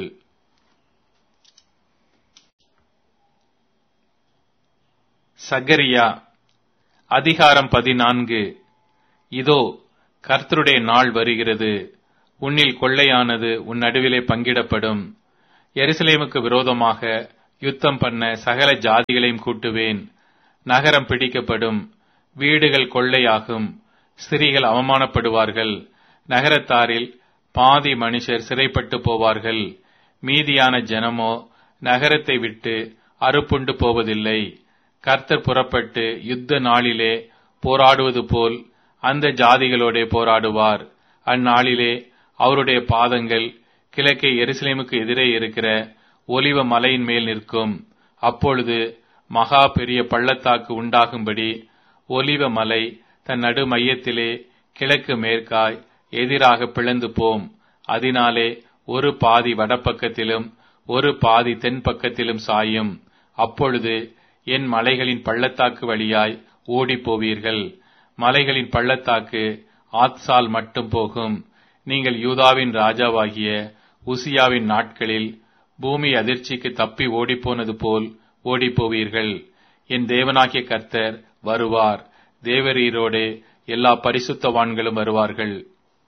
சகரியா அதிகாரம் பதினான்கு. இதோ, கர்த்தருடைய நாள் வருகிறது, உன்னில் கொள்ளையானது உன் நடுவிலே பங்கிடப்படும். எருசலேமுக்கு விரோதமாக யுத்தம் பண்ண சகல ஜாதிகளையும் கூட்டுவேன். நகரம் பிடிக்கப்படும், வீடுகள் கொள்ளையாகும், ஸ்திரீகள் அவமானப்படுவார்கள். நகரத்தாரில் பாதி மனுஷர் சிறைப்பட்டு போவார்கள். மீதியான ஜனமோ நகரத்தை விட்டு அறுப்புண்டு போவதில்லை. கர்த்தர் புறப்பட்டு யுத்த நாளிலே போராடுவது போல் அந்த ஜாதிகளோடே போராடுவார். அந்நாளிலே அவருடைய பாதங்கள் கிழக்கே எருசலேமுக்கு எதிரே இருக்கிற ஒலிவ மலையின் மேல் நிற்கும். அப்பொழுது மகா பெரிய பள்ளத்தாக்கு உண்டாகும்படி ஒலிவ மலை தன் நடு மையத்திலே கிழக்கு மேற்காய் எதிராக பிளந்து போம். அதனாலே ஒரு பாதி வடபக்கத்திலும் ஒரு பாதி தென் பக்கத்திலும் சாயும். அப்பொழுது என் மலைகளின் பள்ளத்தாக்கு வழியாய் ஓடி போவீர்கள். மலைகளின் பள்ளத்தாக்கு ஆத்சால் மட்டும் போகும். நீங்கள் யூதாவின் ராஜாவாகிய உசியாவின் நாட்களில் பூமி அதிர்ச்சிக்கு தப்பி ஓடிப்போனது போல் ஓடிப்போவீர்கள். என் தேவனாகிய கர்த்தர் வருவார். தேவரீரோடே எல்லா பரிசுத்தவான்களும் வருவார்கள்.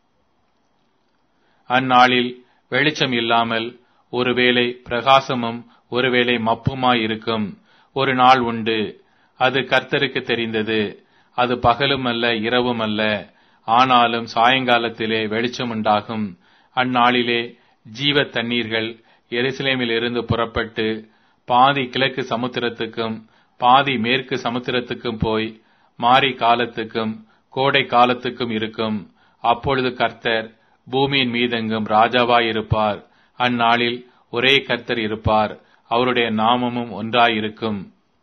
அந்நாளில் வெளிச்சம் இல்லாமல் ஒருவேளை பிரகாசமும் ஒருவேளை மப்புமாயிருக்கும் ஒரு நாள் உண்டு. அது கர்த்தருக்கு தெரிந்தது. அது பகலும் அல்ல இரவும் அல்ல, ஆனாலும் சாயங்காலத்திலே வெளிச்சம் உண்டாகும். அந்நாளிலே ஜீவ தண்ணீர்கள் எருசலேமில் இருந்து புறப்பட்டு பாதி கிழக்கு சமுத்திரத்துக்கும் பாதி மேற்கு சமுத்திரத்துக்கும் போய் மாரி காலத்துக்கும் கோடை காலத்துக்கும் இருக்கும். அப்பொழுது கர்த்தர் பூமியின் மீதெங்கும் ராஜாவாயிருப்பார். அந்நாளில் ஒரே கர்த்தர் இருப்பார், அவருடைய நாமமும் ஒன்றாயிருக்கும்.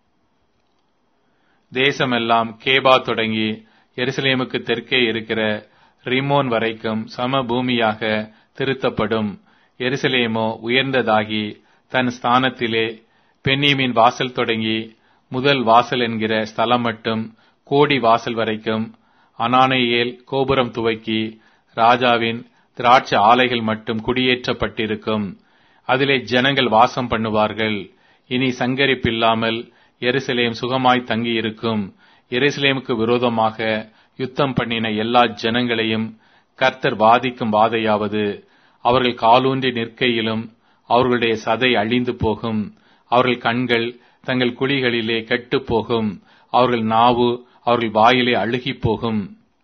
தேசமெல்லாம் கேபா தொடங்கி எருசலேமுக்கு தெற்கே இருக்கிற ரிமோன் வரைக்கும் சம பூமியாக திருத்தப்படும். எருசலேமோ உயர்ந்ததாகி தன் ஸ்தானத்திலே பென்னியமின் வாசல் தொடங்கி முதல் வாசல் என்கிற ஸ்தலம் மட்டும் கோடி வாசல் வரைக்கும் அனானேயேல் கோபுரம் துவக்கி ராஜாவின் திராட்சை ஆலைகள் மட்டும் குடியேற்றப்பட்டிருக்கும். அதிலே ஜனங்கள் வாசம் பண்ணுவார்கள். இனி சங்கரிப்பில்லாமல் எருசலேம் சுகமாய் தங்கியிருக்கும். எருசலேமுக்கு விரோதமாக யுத்தம் பண்ணின எல்லா ஜனங்களையும் கர்த்தர் வாதிக்கும் வாதையாவது, அவர்கள் காலூன்றி நிற்கையிலும் அவர்களுடைய சதை அழிந்து போகும். அவர்கள் கண்கள் தங்கள் குழிகளிலே கெட்டு போகும். அவர்கள் நாவு அவர்கள் வாயிலே அழுகி போகும்.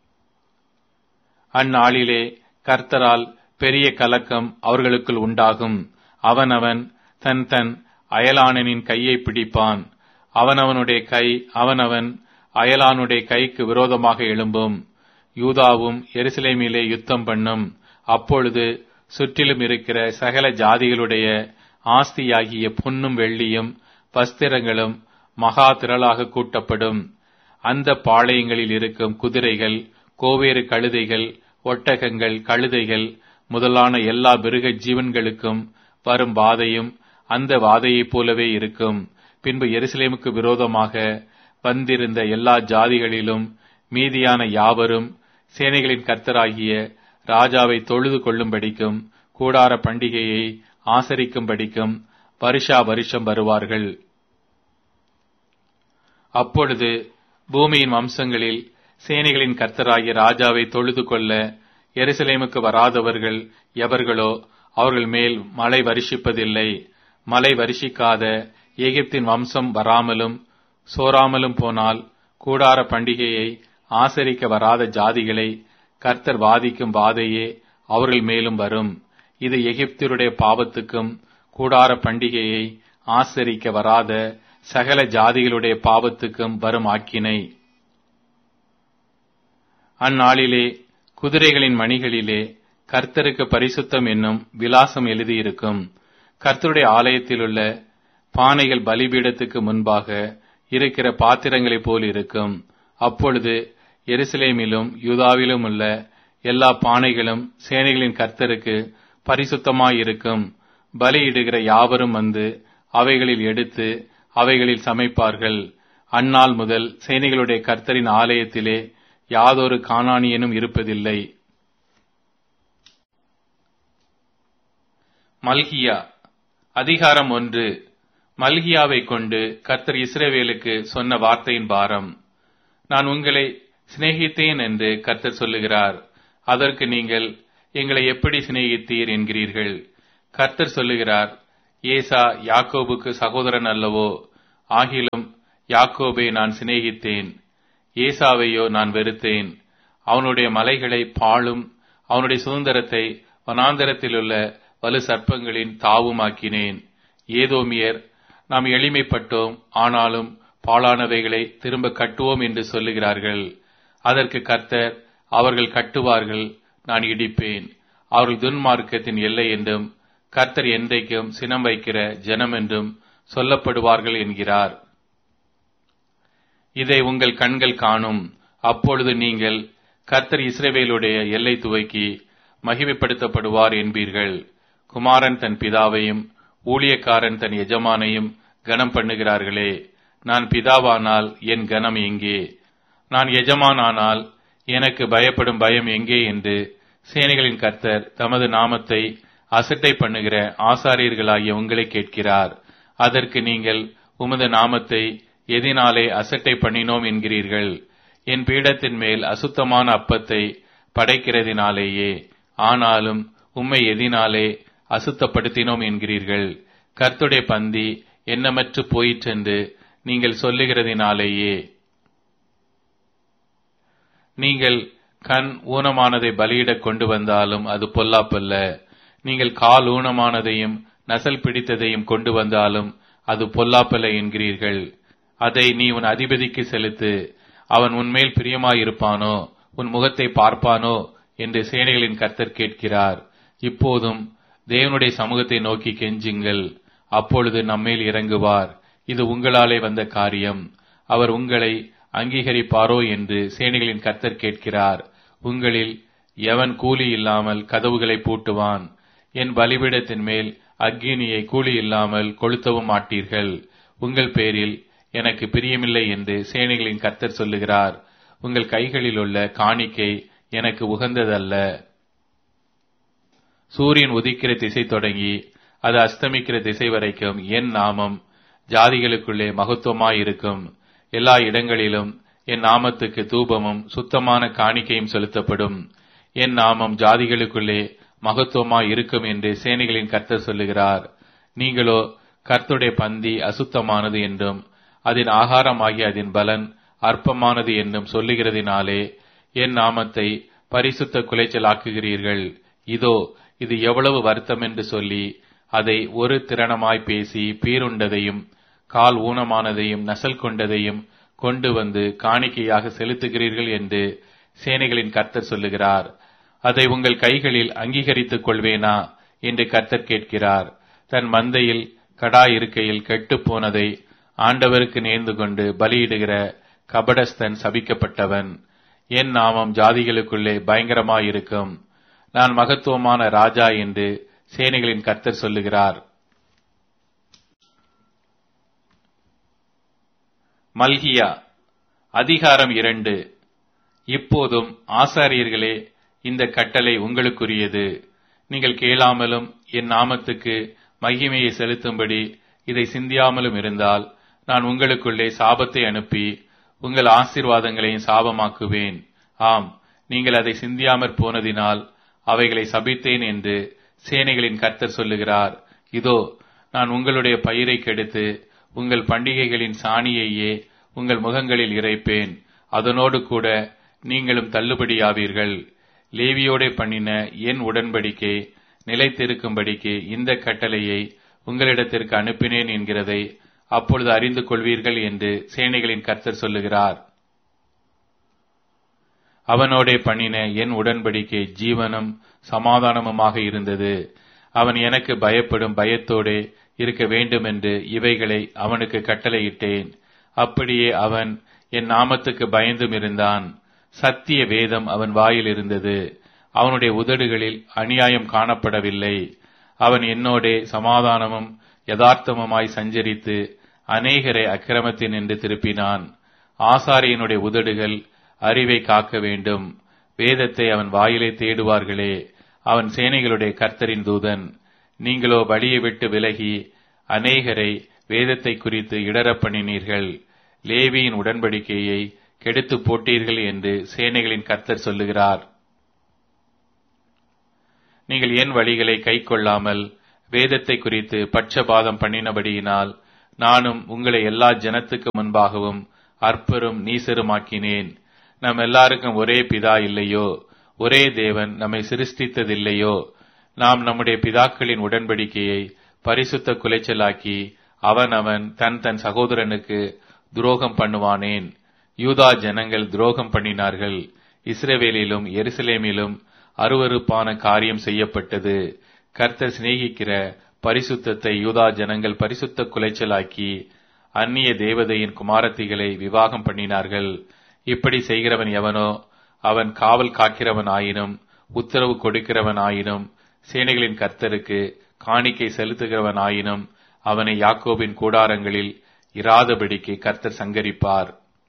அந்நாளிலே கர்த்தரால் பெரிய கலக்கம் அவர்களுக்குள் உண்டாகும். அவனவன் தன் தன் அயலானனின் கையை பிடிப்பான். அவனவனுடைய கை அவனவன் அயலானுடைய கைக்கு விரோதமாக எழும்பும். யூதாவும் எருசலேமிலே யுத்தம் பண்ணும். அப்பொழுது சுற்றிலும் இருக்கிற சகல ஜாதிகளுடைய ஆஸ்தியாகிய பொன்னும் வெள்ளியும் வஸ்திரங்களும் மகா திரளாக கூட்டப்படும். அந்த பாளையங்களில் இருக்கும் குதிரைகள், கோவேறு கழுதைகள், ஒட்டகங்கள், கழுதைகள் முதலான எல்லா மிருக ஜீவன்களுக்கும் வரும் வாதையும் அந்த வாதையைப் போலவே இருக்கும். பின்பு எருசலேமுக்கு விரோதமாக வந்திருந்த எல்லா ஜாதிகளிலும் மீதியான யாவரும் சேனைகளின் கர்த்தராகிய ராஜாவை தொழுது கொள்ளும்படிக்கும் கூடார பண்டிகையை ஆசரிக்கும்படிக்கும் வருஷா வருஷம் வருவார்கள். அப்பொழுது பூமியின் வம்சங்களில் சேனைகளின் கர்த்தராகிய ராஜாவை தொழுது கொள்ள எருசலேமுக்கு வராதவர்கள் எவர்களோ அவர்கள் மேல் மழை வருஷிப்பதில்லை. மழை வருஷிக்காத எகிப்தின் வம்சம் வராமலும் சோராமலும் போனால் கூடார பண்டிகையை ஆசரிக்க வராத ஜாதிகளை கர்த்தர் வாதிக்கும் வாதையே அவர்கள் மேலும் வரும். இது எகிப்தியருடைய பாவத்துக்கும் கூடார பண்டிகையை ஆசரிக்க வராத சகல ஜாதிகளுடைய பாவத்துக்கும் வரும் ஆக்கினை. அந்நாளிலே குதிரைகளின் மணிகளிலே கர்த்தருக்கு பரிசுத்தம் என்னும் விலாசம் எழுதியிருக்கும். கர்த்தருடைய ஆலயத்திலுள்ள பானைகள் பலிபீடத்துக்கு முன்பாக இருக்கிற பாத்திரங்களைப் போல் இருக்கும். அப்பொழுது எருசலேமிலும் யூதாவிலும் உள்ள எல்லா பானைகளும் சேனைகளின் கர்த்தருக்கு பரிசுத்தமாயிருக்கும். பலியிடுகிற யாவரும் வந்து அவைகளில் எடுத்து அவைகளில் சமைப்பார்கள். அந்நாள் முதல் சேனைகளுடைய கர்த்தரின் ஆலயத்திலே யாதொரு கானானியனும் இருப்பதில்லை. மல்கியா அதிகாரம் ஒன்று. மல்கியாவை கொண்டு கர்த்தர் இஸ்ரவேலுக்கு சொன்ன வார்த்தையின் பாரம். நான் உங்களை சிநேகித்தேன் என்று கர்த்தர் சொல்லுகிறார். அதற்கு நீங்கள் எங்களை எப்படி சிநேகித்தீர் என்கிறீர்கள். கர்த்தர் சொல்லுகிறார், ஏசா யாக்கோபுக்கு சகோதரன் அல்லவோ? ஆகிலும் யாக்கோபை நான் சிநேகித்தேன், ஏசாவையோ நான் வெறுத்தேன். அவனுடைய மலைகளை பாழும், அவனுடைய சுதந்திரத்தை வனாந்தரத்திலுள்ள வலு சர்ப்பங்களின் தாவுமாக்கினேன். ஏதோமியர், நாம் எளிமைப்பட்டோம், ஆனாலும் பாழானவைகளை திரும்ப கட்டுவோம் என்று சொல்லுகிறார்கள். அதற்கு கர்த்தர், அவர்கள் கட்டுவார்கள், நான் இடிப்பேன். அவர்கள் துன்மார்க்கத்தின் எல்லை என்றும் கர்த்தர் என்றைக்கும் சினம் வைக்கிற ஜனம் என்றும் சொல்லப்படுவார்கள் என்கிறார். இதை உங்கள் கண்கள் காணும். அப்பொழுது நீங்கள், கர்த்தர் இஸ்ரவேலுடைய எல்லை துவக்கி மகிமைப்படுத்தப்படுவார் என்பீர்கள். குமாரன் தன் பிதாவையும் ஊழியக்காரன் தன் எஜமானையும் கனம் பண்ணுகிறார்களே. நான் பிதாவானால் என் கனம் எங்கே? நான் எஜமானானால் எனக்கு பயப்படும் பயம் எங்கே என்று சேனைகளின் கர்த்தர் தமது நாமத்தை அசட்டை பண்ணுகிற ஆசாரியர்களாகிய உங்களை கேட்கிறார். அதற்கு நீங்கள், உமது நாமத்தை எதினாலே அசட்டை பண்ணினோம் என்கிறீர்கள்? என் பீடத்தின் மேல் அசுத்தமான அப்பத்தை படைக்கிறதினாலேயே. ஆனாலும் உம்மை எதினாலே அசுத்தப்படுத்தினோம் என்கிறீர்கள்? கர்த்தருடைய பந்தி எண்ணமற்று போயிற்றென்று நீங்கள் சொல்லுகிறதினாலேயே. நீங்கள் கண் ஊனமானதை பலியிடக் கொண்டு வந்தாலும் அது பொல்லாப்பல்ல. நீங்கள் கால் ஊனமானதையும் நசல் பிடித்ததையும் கொண்டு வந்தாலும் அது பொல்லாப்பல்ல என்கிறீர்கள். அதை நீ உன் அதிபதிக்கு செலுத்து, அவன் உன்மேல் பிரியமாயிருப்பானோ, உன் முகத்தை பார்ப்பானோ என்று சேனைகளின் கர்த்தர் கேட்கிறார். இப்போதும் தேவனுடைய சமூகத்தை நோக்கி கெஞ்சுங்கள், அப்பொழுது நம்மேல் இறங்குவார். இது உங்களாலே வந்த காரியம், அவர் உங்களை அங்கீகரிப்பாரோ என்று சேனைகளின் கர்த்தர் கேட்கிறார். உங்களில் எவன் கூலி இல்லாமல் கதவுகளை பூட்டுவான்? என் பலிபீடத்தின் மேல் அக்கினியை கூலி இல்லாமல் கொளுத்தவும் மாட்டீர்கள். உங்கள் பேரில் எனக்கு பிரியமில்லை என்று சேனைகளின் கர்த்தர் சொல்லுகிறார். உங்கள் கைகளில் உள்ள காணிக்கை எனக்கு உகந்ததல்ல. சூரியன் உதிக்கிற திசை தொடங்கி அது அஸ்தமிக்கிற திசை வரைக்கும் என் நாமம் ஜாதிகளுக்குள்ளே மகத்துவமாயிருக்கும். எல்லா இடங்களிலும் என் நாமத்துக்கு தூபமும் சுத்தமான காணிக்கையும் செலுத்தப்படும். என் நாமம் ஜாதிகளுக்குள்ளே மகத்துவமாய் இருக்கும் என்று சேனைகளின் கர்த்தர் சொல்லுகிறார். நீங்களோ கர்த்தருடைய பந்தி அசுத்தமானது என்றும் அதன் ஆகாரமாகிய அதன் பலன் அற்பமானது என்றும் சொல்லுகிறதினாலே என் நாமத்தை பரிசுத்த குலைச்சலாக்குகிறீர்கள். இதோ இது எவ்வளவு வருத்தம் என்று சொல்லி அதை ஒரு திறனமாய் பேசி பீருண்டதையும் கால் ஊனமானதையும் நசல் கொண்டதையும் கொண்டு வந்து காணிக்கையாக செலுத்துகிறீர்கள் என்று சேனைகளின் கர்த்தர் சொல்லுகிறார். அதை உங்கள் கைகளில் அங்கீகரித்துக் கொள்வேனா என்று கர்த்தர் கேட்கிறார். தன் மந்தையில் கடா இருக்கையில் கெட்டுப் போனதை ஆண்டவருக்கு நேர்ந்து கொண்டு பலியிடுகிற கபடஸ்தன் சபிக்கப்பட்டவன். என் நாமம் ஜாதிகளுக்குள்ளே பயங்கரமாயிருக்கும். நான் மகத்துவமான ராஜா என்று சேனைகளின் கர்த்தர் சொல்லுகிறார். மல்கியா அதிகாரம் இரண்டு. இப்போதும் ஆசாரியர்களே, இந்த கட்டளை உங்களுக்குரியது. நீங்கள் கேளாமலும் என் நாமத்துக்கு மகிமையை செலுத்தும்படி இதை சிந்தியாமலும் இருந்தால் நான் உங்களுக்குள்ளே சாபத்தை அனுப்பி உங்கள் ஆசீர்வாதங்களையும் சாபமாக்குவேன். ஆம், நீங்கள் அதை சிந்தியாமற் போனதினால் அவைகளை சபித்தேன் என்று சேனைகளின் கர்த்தர் சொல்லுகிறார். இதோ, நான் உங்களுடைய பயிரை கெடுத்து உங்கள் பண்டிகைகளின் சாணியையே உங்கள் முகங்களில் இறைப்பேன். அதனோடு கூட நீங்களும் தள்ளுபடியாவீர்கள். லேவியோடே பண்ணின என் உடன்படிக்கை நிலைத்திருக்கும்படிக்கு இந்த கட்டளையை உங்களிடத்திற்கு அனுப்பினேன் என்கிறதை அப்பொழுது அறிந்து கொள்வீர்கள் என்று சேனைகளின் கர்த்தர் சொல்லுகிறார். அவனோடே பண்ணின என் உடன்படிக்கை ஜீவனும் சமாதானமுமாக இருந்தது. அவன் எனக்கு பயப்படும் பயத்தோடே இருக்க வேண்டும் என்று இவைகளை அவனுக்கு கட்டளையிட்டேன். அப்படியே அவன் என் நாமத்துக்கு பயந்தும் இருந்தான். சத்திய வேதம் அவன் வாயில் இருந்தது. அவனுடைய உதடுகளில் அநியாயம் காணப்படவில்லை. அவன் என்னோடே சமாதானமும் யதார்த்தமுமாய் சஞ்சரித்து அநேகரை அக்கிரமத்தின் என்று திருப்பினான். ஆசாரியனுடைய உதடுகள் அறிவை காக்க வேண்டும். வேதத்தை அவன் வாயிலே தேடுவார்களே. அவன் சேனைகளுடைய கர்த்தரின் தூதன். நீங்களோ வழியை விட்டு விலகி அநேகரை வேதத்தை குறித்து இடரப் பண்ணினீர்கள். லேவியின் உடன்படிக்கையை கெடுத்து போட்டீர்கள் என்று சேனைகளின் கர்த்தர் சொல்லுகிறார். நீங்கள் என் வழிகளை கைக்கொள்ளாமல் வேதத்தை குறித்து பட்சபாதம் பண்ணினபடியினால் நானும் உங்களை எல்லா ஜனத்துக்கு முன்பாகவும் அற்பரும் நீசருமாக்கினேன். நம் எல்லாருக்கும் ஒரே பிதா இல்லையோ? ஒரே தேவன் நம்மை சிருஷ்டித்ததில்லையோ? நாம் நம்முடைய பிதாக்களின் உடன்படிக்கையை பரிசுத்த குலைச்சலாக்கி அவன் அவன் தன் தன் சகோதரனுக்கு துரோகம் பண்ணுவானேன்? யூதா ஜனங்கள் துரோகம் பண்ணினார்கள். இஸ்ரவேலிலும் எருசலேமிலும் அருவருப்பான காரியம் செய்யப்பட்டது. கர்த்தர் சிநேகிக்கிற பரிசுத்தத்தை யூதா ஜனங்கள் பரிசுத்த குலைச்சலாக்கி அந்நிய தேவதையின் குமாரத்திகளை விவாகம் பண்ணினார்கள். இப்படி செய்கிறவன் எவனோ அவன் காவல் காக்கிறவன் ஆயினும் உத்தரவு கொடுக்கிறவன் ஆயினும் சேனைகளின் கர்த்தருக்கு காணிக்கை செலுத்துகிறவன் ஆயினும் அவனை யாக்கோபின் கூடாரங்களில் இராதபடிக்கு கர்த்தர் சங்கரிப்பார்.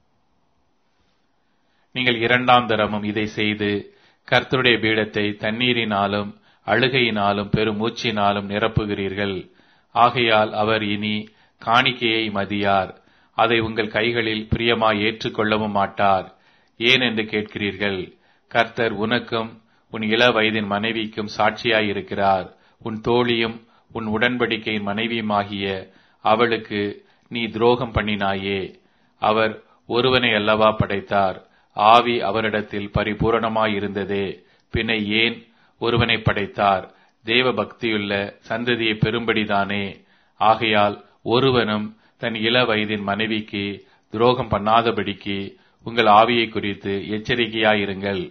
நீங்கள் இரண்டாம் தரமும் இதை செய்து கர்த்தருடைய பீடத்தை தண்ணீரினாலும் அழுகையினாலும் பெரும் மூச்சினாலும் நிரப்புகிறீர்கள். ஆகையால் அவர் இனி காணிக்கையை மதியார், அதை உங்கள் கைகளில் பிரியமாய் ஏற்றுக்கொள்ளவும் மாட்டார். ஏன் என்று கேட்கிறீர்கள். கர்த்தர் உனக்கும் உன் இள வயதின் மனைவிக்கும் சாட்சியாயிருக்கிறார். உன் தோழியும் உன் உடன்படிக்கையின் மனைவியுமாகிய அவளுக்கு நீ துரோகம் பண்ணினாயே. அவர் ஒருவனை அல்லவா படைத்தார், ஆவி அவரிடத்தில் பரிபூரணமாயிருந்ததே. பின்ன ஏன் ஒருவனை படைத்தார்? தேவ பக்தியுள்ள சந்ததியை பெரும்படிதானே. ஆகையால் ஒருவனும் தன் இள வயதின் மனைவிக்கு துரோகம் பண்ணாதபடிக்கு உங்கள் ஆவியை குறித்து எச்சரிக்கையாயிருங்கள்.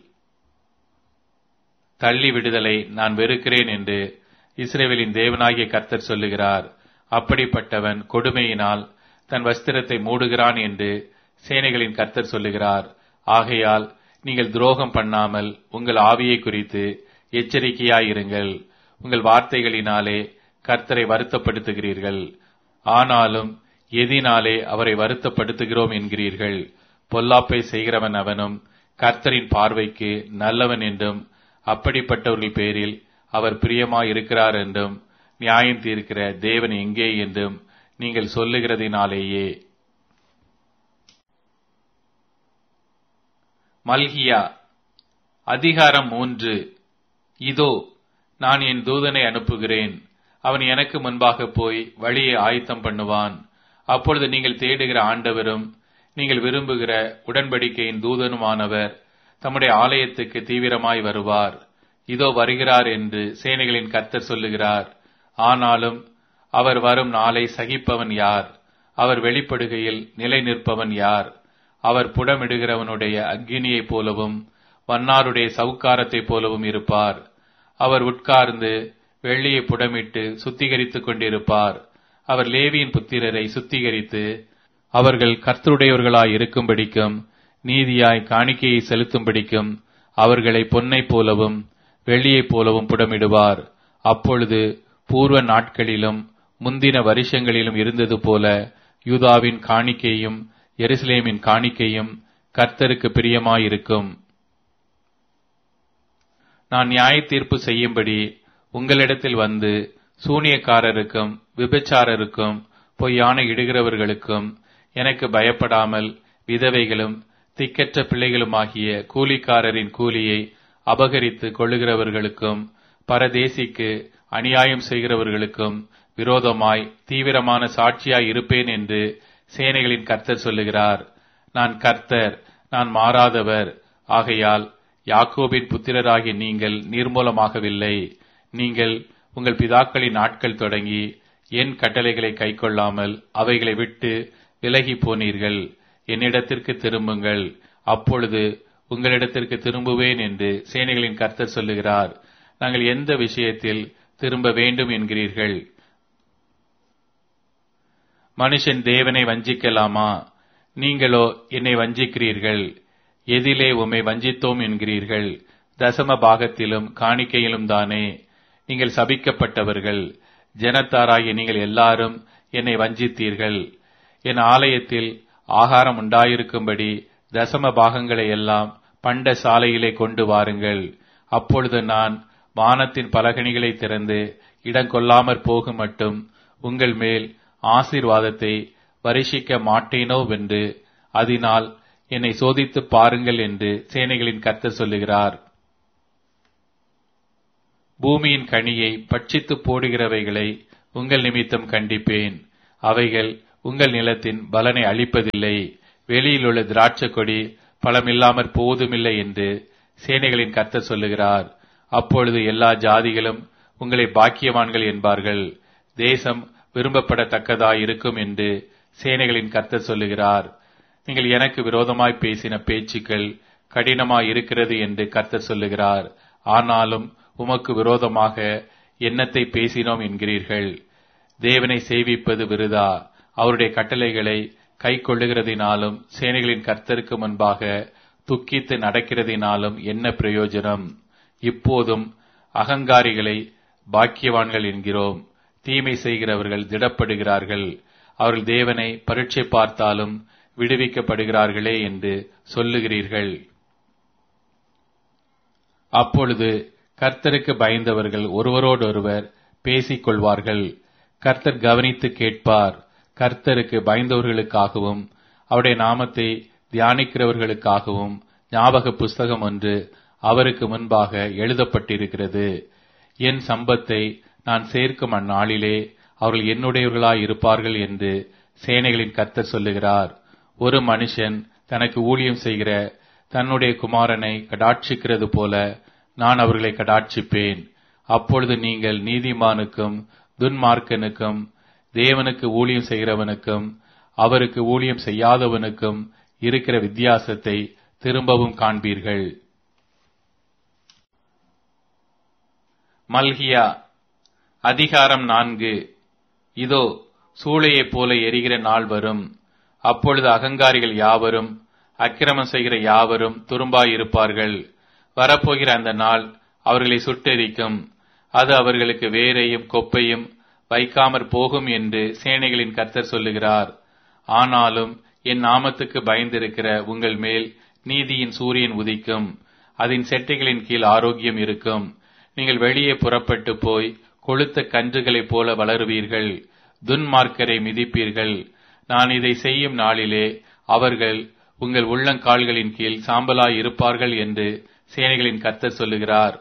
தள்ளி விடுதலை நான் வெறுக்கிறேன் என்று இஸ்ரவேலின் தேவனாகிய கர்த்தர் சொல்லுகிறார். அப்படிப்பட்டவன் கொடுமையினால் தன் வஸ்திரத்தை மூடுகிறான் என்று சேனைகளின் கர்த்தர் சொல்லுகிறார். ஆகையால் நீங்கள் துரோகம் பண்ணாமல் உங்கள் ஆவியை குறித்து எச்சரிக்கையாயிருங்கள். உங்கள் வார்த்தைகளினாலே கர்த்தரை வருத்தப்படுத்துகிறீர்கள். ஆனாலும் எதினாலே அவரை வருத்தப்படுத்துகிறோம் என்கிறீர்கள். பொல்லாப்பை செய்கிறவன் அவனும் கர்த்தரின் பார்வைக்கு நல்லவன் என்றும் அப்படிப்பட்டவர்கள் பேரில் அவர் பிரியமாயிருக்கிறார் என்றும் நியாயம் தீர்க்கிற தேவன் எங்கே என்றும் நீங்கள் சொல்லுகிறதினாலேயே. மல்கியா அதிகாரம் மூன்று. இதோ நான் என் தூதனை அனுப்புகிறேன். அவன் எனக்கு முன்பாக போய் வழியை ஆயத்தம் பண்ணுவான். அப்பொழுது நீங்கள் தேடுகிற ஆண்டவரும் நீங்கள் விரும்புகிற உடன்படிக்கையின் தூதனுமானவர் தம்முடைய ஆலயத்துக்கு தீவிரமாய் வருவார். இதோ வருகிறார் என்று சேனைகளின் கர்த்தர் சொல்லுகிறார். ஆனாலும் அவர் வரும் நாளை சகிப்பவன் யார்? அவர் வெளிப்படுகையில் நிலை நிற்பவன் யார்? அவர் புடமிடுகிறவனுடைய அக்கினியைப் போலவும் வண்ணாருடைய சவுக்காரத்தைப் போலவும் இருப்பார். அவர் உட்கார்ந்து வெள்ளியை புடமிட்டு சுத்திகரித்துக் கொண்டிருப்பார். அவர் லேவியின் புத்திரரை சுத்திகரித்து அவர்கள் கர்த்தருடையவர்களாய் இருக்கும்படிக்கும் நீதியாய் காணிக்கையை செலுத்தும்படிக்கும் அவர்களை பொன்னைப் போலவும் வெள்ளியைப் போலவும் புடமிடுவார். அப்பொழுது பூர்வ நாட்களிலும் முந்தின வருஷங்களிலும் இருந்தது போல யூதாவின் காணிக்கையும் எருசலேமின் காணிக்கையும் கர்த்தருக்கு பிரியமாயிருக்கும். நான் நியாய தீர்ப்பு செய்யும்படி உங்களிடத்தில் வந்து சூனியக்காரருக்கும் விபச்சாரருக்கும் பொய்யான இடுகிறவர்களுக்கும் எனக்கு பயப்படாமல் விதவைகளும் திக்கற்ற பிள்ளைகளுமாகிய கூலிக்காரரின் கூலியை அபகரித்து கொள்ளுகிறவர்களுக்கும் பரதேசிக்கு அநியாயம் செய்கிறவர்களுக்கும் விரோதமாய் தீவிரமான சாட்சியாய் இருப்பேன் என்று சேனைகளின் கர்த்தர் சொல்லுகிறார். நான் கர்த்தர், நான் மாறாதவர். ஆகையால் யாக்கோபின் புத்திரராகிய நீங்கள் நிர்மூலமாகவில்லை. நீங்கள் உங்கள் பிதாக்களின் நாட்கள் தொடங்கி என் கட்டளைகளை கைக்கொள்ளாமல் அவைகளை விட்டு விலகி போனீர்கள். என்னிடத்திற்கு திரும்புங்கள், அப்பொழுது உங்களிடத்திற்கு திரும்புவேன் என்று சேனைகளின் கர்த்தர் சொல்லுகிறார். நாங்கள் எந்த விஷயத்தில் திரும்ப வேண்டும் என்கிறீர்கள்? மனுஷன் தேவனை வஞ்சிக்கலாமா? நீங்களோ என்னை வஞ்சிக்கிறீர்கள். எதிலே உம்மை வஞ்சித்தோம் என்கிறீர்கள்? தசம பாகத்திலும் காணிக்கையிலும் தானே. நீங்கள் சபிக்கப்பட்டவர்கள். ஜனத்தாராகிய நீங்கள் எல்லாரும் என்னை வஞ்சித்தீர்கள். என் ஆலயத்தில் ஆகாரம் உண்டாயிருக்கும்படி தசம பாகங்களை எல்லாம் பண்ட சாலையிலே கொண்டு வாருங்கள். அப்பொழுது நான் வானத்தின் பலகணிகளை திறந்து இடங்கொள்ளாமற் போகும் மட்டும் உங்கள் மேல் ஆசீர்வாதத்தை வருஷிக்க மாட்டேனோவென்று அதனால் என்னை சோதித்துப் பாருங்கள் என்று சேனைகளின் கர்த்தர் சொல்லுகிறார். பூமியின் கனியை பட்சித்து போடுகிறவைகளை உங்கள் நிமித்தம் கண்டிப்பேன். அவைகள் உங்கள் நிலத்தின் பலனை அளிப்பதில்லை. வெளியில் உள்ள திராட்சை கொடி பலமில்லாமற் போவதுமில்லை என்று சேனைகளின் கர்த்தர் சொல்லுகிறார். அப்பொழுது எல்லா ஜாதிகளும் உங்களை பாக்கியவான்கள் என்பார்கள். தேசம் விரும்பப்படத்தக்கதாய் இருக்கும் என்று சேனைகளின் கர்த்தர் சொல்லுகிறார். நீங்கள் எனக்கு விரோதமாய் பேசின பேச்சுக்கள் கடினமாய் இருக்கிறது என்று கர்த்தர் சொல்லுகிறார். ஆனாலும் உமக்கு விரோதமாக என்னத்தை பேசினோம் என்கிறீர்கள். தேவனை சேவிப்பது விருதா, அவருடைய கட்டளைகளை கை கொள்ளுகிறதினாலும் சேனைகளின் கர்த்தருக்கு முன்பாக துக்கித்து நடக்கிறதினாலும் என்ன பிரயோஜனம்? இப்போதும் அகங்காரிகளை பாக்கியவான்கள் என்கிறோம். தீமை செய்கிறவர்கள் திடப்படுகிறார்கள். அவர்கள் தேவனை பரீட்சை பார்த்தாலும் விடுவிக்கப்படுகிறார்களே என்று சொல்லுகிறீர்கள். அப்பொழுது கர்த்தருக்கு பயந்தவர்கள் ஒருவரோடொருவர் பேசிக் கொள்வார்கள். கர்த்தர் கவனித்து கேட்பார். கர்த்தருக்கு பயந்தவர்களுக்காகவும் அவருடைய நாமத்தை தியானிக்கிறவர்களுக்காகவும் ஞாபக புஸ்தகம் ஒன்று அவருக்கு முன்பாக எழுதப்பட்டிருக்கிறது. என் சம்பத்தை நான் சேர்க்கும் அந்நாளிலே அவர்கள் என்னுடையவர்களாய் இருப்பார்கள் என்று சேனைகளின் கர்த்தர் சொல்லுகிறார். ஒரு மனுஷன் தனக்கு ஊழியம் செய்கிற தன்னுடைய குமாரனை கடாட்சிக்கிறது போல நான் அவர்களை கடாட்சிப்பேன். அப்பொழுது நீங்கள் நீதிமானுக்கும் துன்மார்க்கனுக்கும் தேவனுக்கு ஊழியம் செய்கிறவனுக்கும் அவருக்கு ஊழியம் செய்யாதவனுக்கும் இருக்கிற வித்தியாசத்தை திரும்பவும் காண்பீர்கள். மல்கியா அதிகாரம் நான்கு. இதோ சூளையைப் போல எரிகிற நாள் வரும். அப்பொழுது அகங்காரிகள் யாவரும் அக்கிரமம் செய்கிற யாவரும் துரும்பாயிருப்பார்கள். வரப்போகிற அந்த நாள் அவர்களை சுட்டெரிக்கும். அது அவர்களுக்கு வேரையும் கொப்பையும் வைக்காமற் போகும் என்று சேனைகளின் கர்த்தர் சொல்லுகிறார். ஆனாலும் என் நாமத்துக்கு பயந்திருக்கிற உங்கள் மேல் நீதியின் சூரியன் உதிக்கும். அதன் செட்டைகளின் கீழ் ஆரோக்கியம் இருக்கும். நீங்கள் வெளியே புறப்பட்டு போய் கொழுத்த கன்றுகளைப் போல வளருவீர்கள். துன்மார்க்கரை மிதிப்பீர்கள். நான் இதை செய்யும் நாளிலே அவர்கள் உங்கள் உள்ளங்கால்களின் கீழ் சாம்பலாய் இருப்பார்கள் என்று சேனைகளின் கர்த்தர் சொல்லுகிறார்.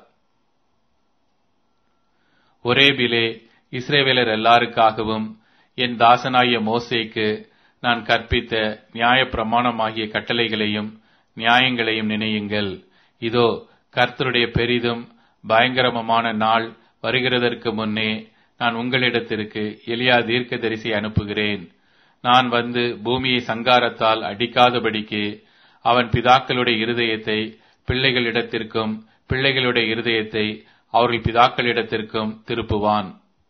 ஒரேபிலே இஸ்ரவேலர் எல்லாருக்காகவும் என் தாசனாகிய மோசேக்கு நான் கற்பித்த நியாய பிரமாணமாகிய கட்டளைகளையும் நியாயங்களையும் நினையுங்கள். இதோ கர்த்தருடைய பெரிதும் பயங்கரமான நாள் வருகிறதற்கு முன்னே நான் உங்களிடத்திற்கு எலியா தீர்க்கதரிசி அனுப்புகிறேன். நான் வந்து பூமியை சங்காரத்தால் அடிக்காதபடிக்கு அவன் பிதாக்களுடைய இருதயத்தை பிள்ளைகளிடத்திற்கும் பிள்ளைகளுடைய இருதயத்தை அவர்கள் பிதாக்களிடத்திற்கும் திருப்புவான்.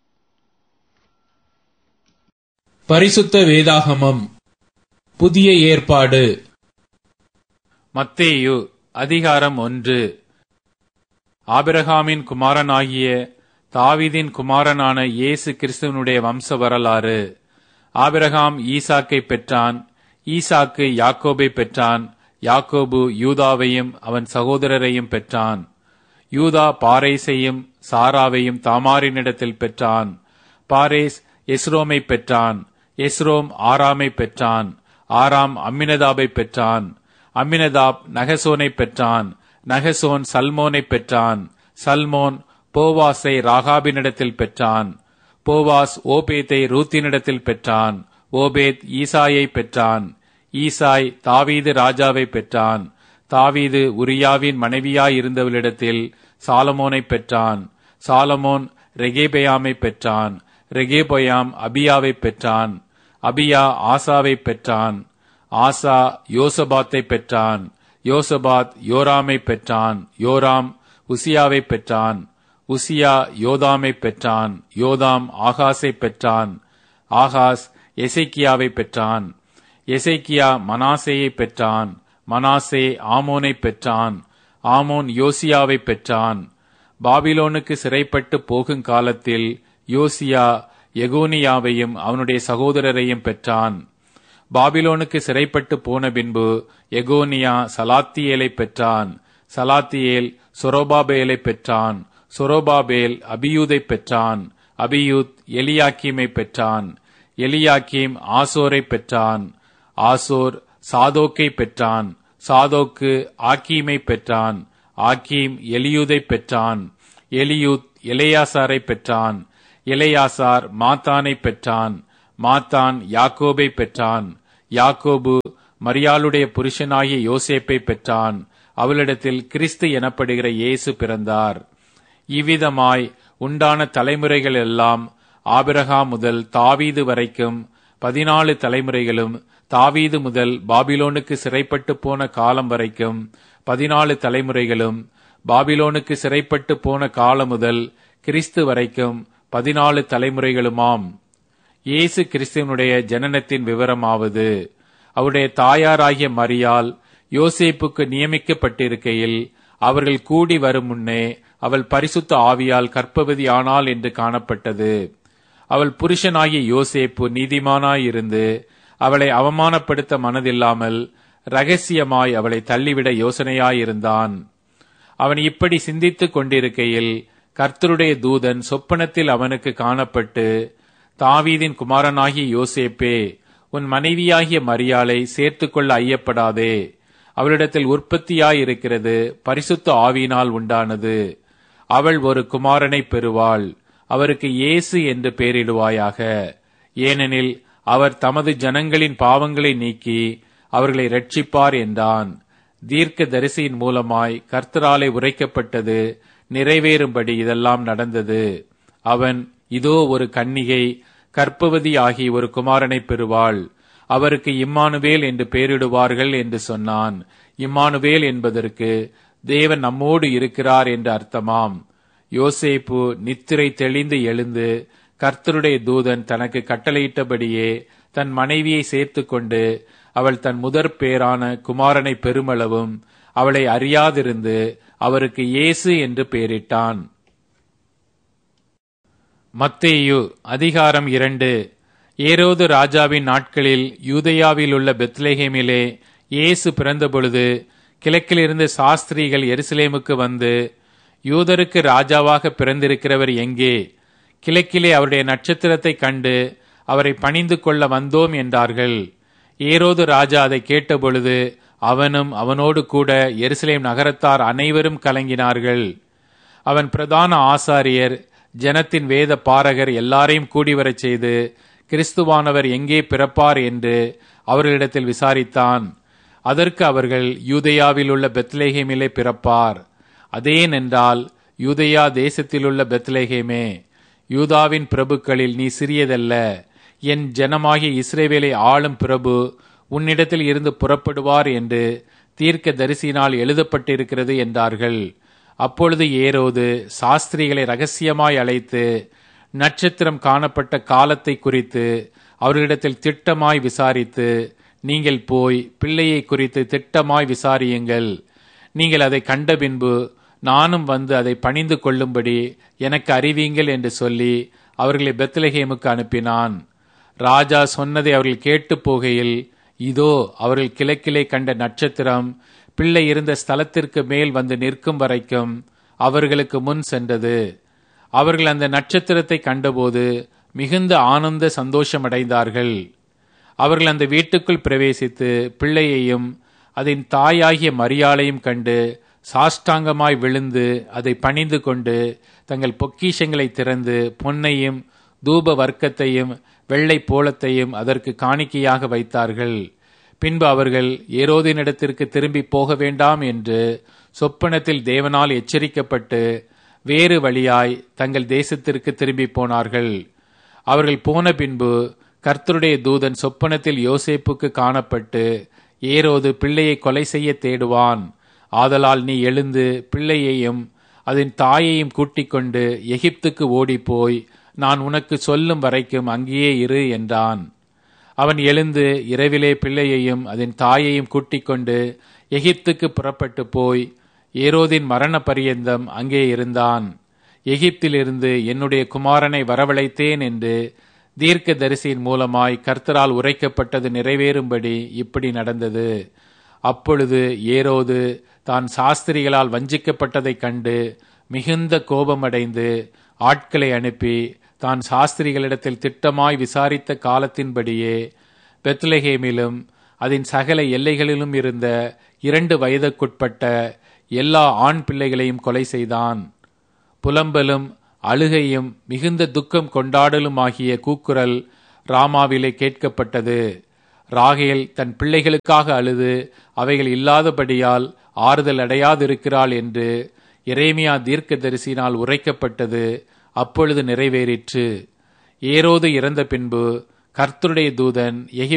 பரிசுத்த வேதாகமம் புதிய ஏற்பாடு. மத்தேயு அதிகாரம் ஒன்று. ஆபிரகாமின் குமாரனாகிய தாவீதின் குமாரனான இயேசு கிறிஸ்துவனுடைய வம்ச வரலாறு. ஆபிரகாம் ஈசாக்கை பெற்றான். ஈசாக்கு யாக்கோபை பெற்றான். யாக்கோபு யூதாவையும் அவன் சகோதரரையும் பெற்றான். யூதா பாரேசையும் சாராவையும் தாமாரினிடத்தில் பெற்றான். பாரேஸ் எஸ்ரோமை பெற்றான். எஸ்ரோம் ஆராமை பெற்றான். ஆராம் அம்மினதாபை பெற்றான். அம்மினதாப் நகசோனை பெற்றான். நகசோன் சல்மோனை பெற்றான். சல்மோன் போவாஸை ராகாபினிடத்தில் பெற்றான். போவாஸ் ஓபேத்தை ரூத்தினிடத்தில் பெற்றான். ஓபேத் ஈசாயை பெற்றான். ஈசாய் தாவீது ராஜாவை பெற்றான். தாவீது உரியாவின் மனைவியாயிருந்தவளிடத்தில் சாலமோனை பெற்றான். சாலமோன் ரெகேபயாமை பெற்றான். ரெகேபயாம் அபியாவை பெற்றான். அபியா ஆசாவை பெற்றான். ஆசா யோசபாத்தை பெற்றான். யோசபாத் யோராமை பெற்றான். யோராம் உசியாவை பெற்றான். உசியா யோதாமை பெற்றான். யோதாம் ஆகாஸை பெற்றான். ஆகாஸ் எசேக்கியாவை பெற்றான். எசேக்கியா மனாசேயை பெற்றான். மனாசே ஆமோனை பெற்றான். ஆமோன் யோசியாவை பெற்றான். பாபிலோனுக்கு சிறைப்பட்டு போகும் காலத்தில் யோசியா எகோனியாவையும் அவனுடைய சகோதரரையும் பெற்றான். பாபிலோனுக்கு சிறைப்பட்டு போன பின்பு எகோனியா சலாத்தியேலை பெற்றான். சலாத்தியேல் சொரோபாபேலை பெற்றான். சொரோபாபேல் அபியூதை பெற்றான். அபியூத் எலியாக்கீமை பெற்றான். எலியாக்கீம் ஆசோரை பெற்றான். ஆசோர் சாதோக்கை பெற்றான். சாதோக்கு ஆக்கீமை பெற்றான். ஆக்கீம் எலியூதை பெற்றான். எலியூத் எலெயாசாரை பெற்றான். எலெயாசார் மாத்தானை பெற்றான். மாத்தான் யாக்கோபை பெற்றான். யாக்கோபு மரியாளுடைய புருஷனாகிய யோசேப்பை பெற்றான். அவளிடத்தில் கிறிஸ்து எனப்படுகிற இயேசு பிறந்தார். இவ்விதமாய் உண்டான தலைமுறைகள் எல்லாம் ஆபிரகாம் முதல் தாவீது வரைக்கும் பதினாலு தலைமுறைகளும், தாவீது முதல் பாபிலோனுக்கு சிறைப்பட்டு போன காலம் வரைக்கும் பதினாலு தலைமுறைகளும், பாபிலோனுக்கு சிறைப்பட்டு போன காலம் முதல் கிறிஸ்து வரைக்கும் பதினாலு தலைமுறைகளுமாம். இயேசு கிறிஸ்துவனுடைய ஜனனத்தின் விவரமாவது, அவருடைய தாயாராகிய மரியாள் யோசேப்புக்கு நியமிக்கப்பட்டிருக்கையில் அவர்கள் கூடி வரும் முன்னே அவள் பரிசுத்த ஆவியால் கர்ப்பவதி ஆனாள் என்று காணப்பட்டது. அவள் புருஷனாகிய யோசேப்பு நீதிமானாயிருந்து அவளை அவமானப்படுத்த மனதில்லாமல் இரகசியமாய் அவளை தள்ளிவிட யோசனையாயிருந்தான். அவன் இப்படி சிந்தித்துக் கொண்டிருக்கையில் கர்த்தருடைய தூதன் சொப்பனத்தில் அவனுக்கு காணப்பட்டு, தாவீதின் குமாரனாகிய யோசேப்பே, உன் மனைவியாகிய மரியாளை சேர்த்துக்கொள்ள ஐயப்படாதே. அவளிடத்தில் உற்பத்தியாயிருக்கிறது பரிசுத்த ஆவியினால் உண்டானது. அவள் ஒரு குமாரனை பெறுவாள். அவருக்கு இயேசு என்று பெயரிடுவாயாக. ஏனெனில் அவர் தமது ஜனங்களின் பாவங்களை நீக்கி அவர்களை இரட்சிப்பார் என்றான். தீர்க்க தரிசியின் மூலமாய் கர்த்தராலே உரைக்கப்பட்டது நிறைவேறும்படி இதெல்லாம் நடந்தது. அவன், இதோ ஒரு கன்னிகை கர்ப்பவதி ஆகி ஒரு குமாரனை பெறுவாள். அவருக்கு இம்மானுவேல் என்று பெயரிடுவார்கள் என்று சொன்னான். இம்மானுவேல் என்பதற்கு தேவன் நம்மோடு இருக்கிறார் என்று அர்த்தமாம். யோசேப்பு நித்திரை தெளிந்து எழுந்து கர்த்தருடைய தூதன் தனக்கு கட்டளையிட்டபடியே தன் மனைவியை சேர்த்து கொண்டு அவள் தன் முதற் பேரான குமாரனை பெருமளவும் அவளை அறியாதிருந்து அவருக்கு இயேசு என்று பெயரிட்டான். மத்தேயு அதிகாரம் இரண்டு. ஏரோது ராஜாவின் நாட்களில் யூதேயாவில் உள்ள பெத்லெகேமிலே இயேசு பிறந்தபொழுது கிழக்கிலிருந்து சாஸ்திரிகள் எருசலேமுக்கு வந்து, யூதருக்கு ராஜாவாக பிறந்திருக்கிறவர் எங்கே? கிழக்கிலே அவருடைய நட்சத்திரத்தை கண்டு அவரை பணிந்து கொள்ள வந்தோம் என்றார்கள். ஏரோது ராஜா அதை கேட்டபொழுது அவனும் அவனோடு கூட எருசலேம் நகரத்தார் அனைவரும் கலங்கினார்கள். அவன் பிரதான ஆசாரியர், ஜனத்தின் வேத பாரகர் எல்லாரையும் கூடிவரச் செய்து கிறிஸ்துவானவர் எங்கே பிறப்பார் என்று அவர்களிடத்தில் விசாரித்தான். அதற்கு அவர்கள், யூதேயாவில் உள்ள பெத்லெகேமிலே பிறப்பார். அதேனென்றால், யூதேயா தேசத்திலுள்ள பெத்லெகேமே, யூதாவின் பிரபுக்களில் நீ சிறியதல்ல. என் ஜனமாகிய இஸ்ரவேலை ஆளும் பிரபு உன்னிடத்தில் இருந்து புறப்படுவார் என்று தீர்க்க தரிசினால் எழுதப்பட்டிருக்கிறது என்றார்கள். அப்பொழுது ஏரோது சாஸ்திரிகளை ரகசியமாய் அழைத்து நட்சத்திரம் காணப்பட்ட காலத்தை குறித்து அவர்களிடத்தில் திட்டமாய் விசாரித்து, நீங்கள் போய் பிள்ளையை குறித்து திட்டமாய் விசாரியுங்கள். நீங்கள் அதை கண்ட பின்பு நானும் வந்து அதை பணிந்து கொள்ளும்படி எனக்கு அறிவீங்கள் என்று சொல்லி அவர்களை பெத்லெகேமுக்கு அனுப்பினான். ராஜா சொன்னதை அவர்கள் கேட்டு போகையில், இதோ அவர்கள் கிழக்கிலே கண்ட நட்சத்திரம் பிள்ளை இருந்த ஸ்தலத்திற்கு மேல் வந்து நிற்கும் வரைக்கும் அவர்களுக்கு முன் சென்றது. அவர்கள் அந்த நட்சத்திரத்தை கண்டபோது மிகுந்த ஆனந்த சந்தோஷமடைந்தார்கள். அவர்கள் அந்த வீட்டுக்குள் பிரவேசித்து பிள்ளையையும் அதன் தாயாகிய மரியாளையும் கண்டு சாஷ்டாங்கமாய் விழுந்து அதை பணிந்து கொண்டு தங்கள் பொக்கிஷங்களை திறந்து பொன்னையும் தூப வர்க்கத்தையும் வெள்ளை போலத்தையும் அதற்கு காணிக்கையாக வைத்தார்கள். பின்பு அவர்கள் ஏரோதினிடத்திற்கு திரும்பி போக வேண்டாம் என்று சொப்பனத்தில் தேவனால் எச்சரிக்கப்பட்டு வேறு வழியாய் தங்கள் தேசத்திற்கு திரும்பி போனார்கள். அவர்கள் போன பின்பு கர்த்தருடைய தூதன் சொப்பனத்தில் யோசேப்புக்கு காணப்பட்டு, ஏரோது பிள்ளையை கொலை செய்ய தேடுவான். ஆதலால் நீ எழுந்து பிள்ளையையும் அதன் தாயையும் கூட்டிக் கொண்டு எகிப்துக்கு ஓடிப்போய் நான் உனக்கு சொல்லும் வரைக்கும் அங்கேயே இரு என்றான். அவன் எழுந்து இரவிலே பிள்ளையையும் அதன் தாயையும் கூட்டிக் கொண்டு எகிப்துக்கு புறப்பட்டு போய் ஏரோதின் மரண பரியந்தம் அங்கே இருந்தான். எகிப்திலிருந்து என்னுடைய குமாரனை வரவழைத்தேன் என்று தீர்க்க தரிசியின் மூலமாய் கர்த்தரால் உரைக்கப்பட்டது நிறைவேறும்படி இப்படி நடந்தது. அப்பொழுது ஏரோது தான் சாஸ்திரிகளால் வஞ்சிக்கப்பட்டதைக் கண்டு மிகுந்த கோபமடைந்து ஆட்களை அனுப்பி தான் சாஸ்திரிகளிடத்தில் திட்டமாய் விசாரித்த காலத்தின்படியே பெத்லெகேமிலும் அதன் சகல எல்லைகளிலும் இருந்த இரண்டு வயதுக்குட்பட்ட எல்லா ஆண் பிள்ளைகளையும் கொலை செய்தான். புலம்பலும் அழுகையும் மிகுந்த துக்கம் கொண்டாடலுமாகிய கூக்குரல் ராமாவிலே கேட்கப்பட்டது. ராகேல் தன் பிள்ளைகளுக்காக அழுது அவைகள் இல்லாதபடியால் ஆறுதல் அடையாதிருக்கிறாள் என்று எரேமியா தீர்க்கதரிசியினால் உரைக்கப்பட்டது அப்பொழுது நிறைவேறிற்று. ஏரோது இறந்த பின்பு கர்த்தருடைய தூதன்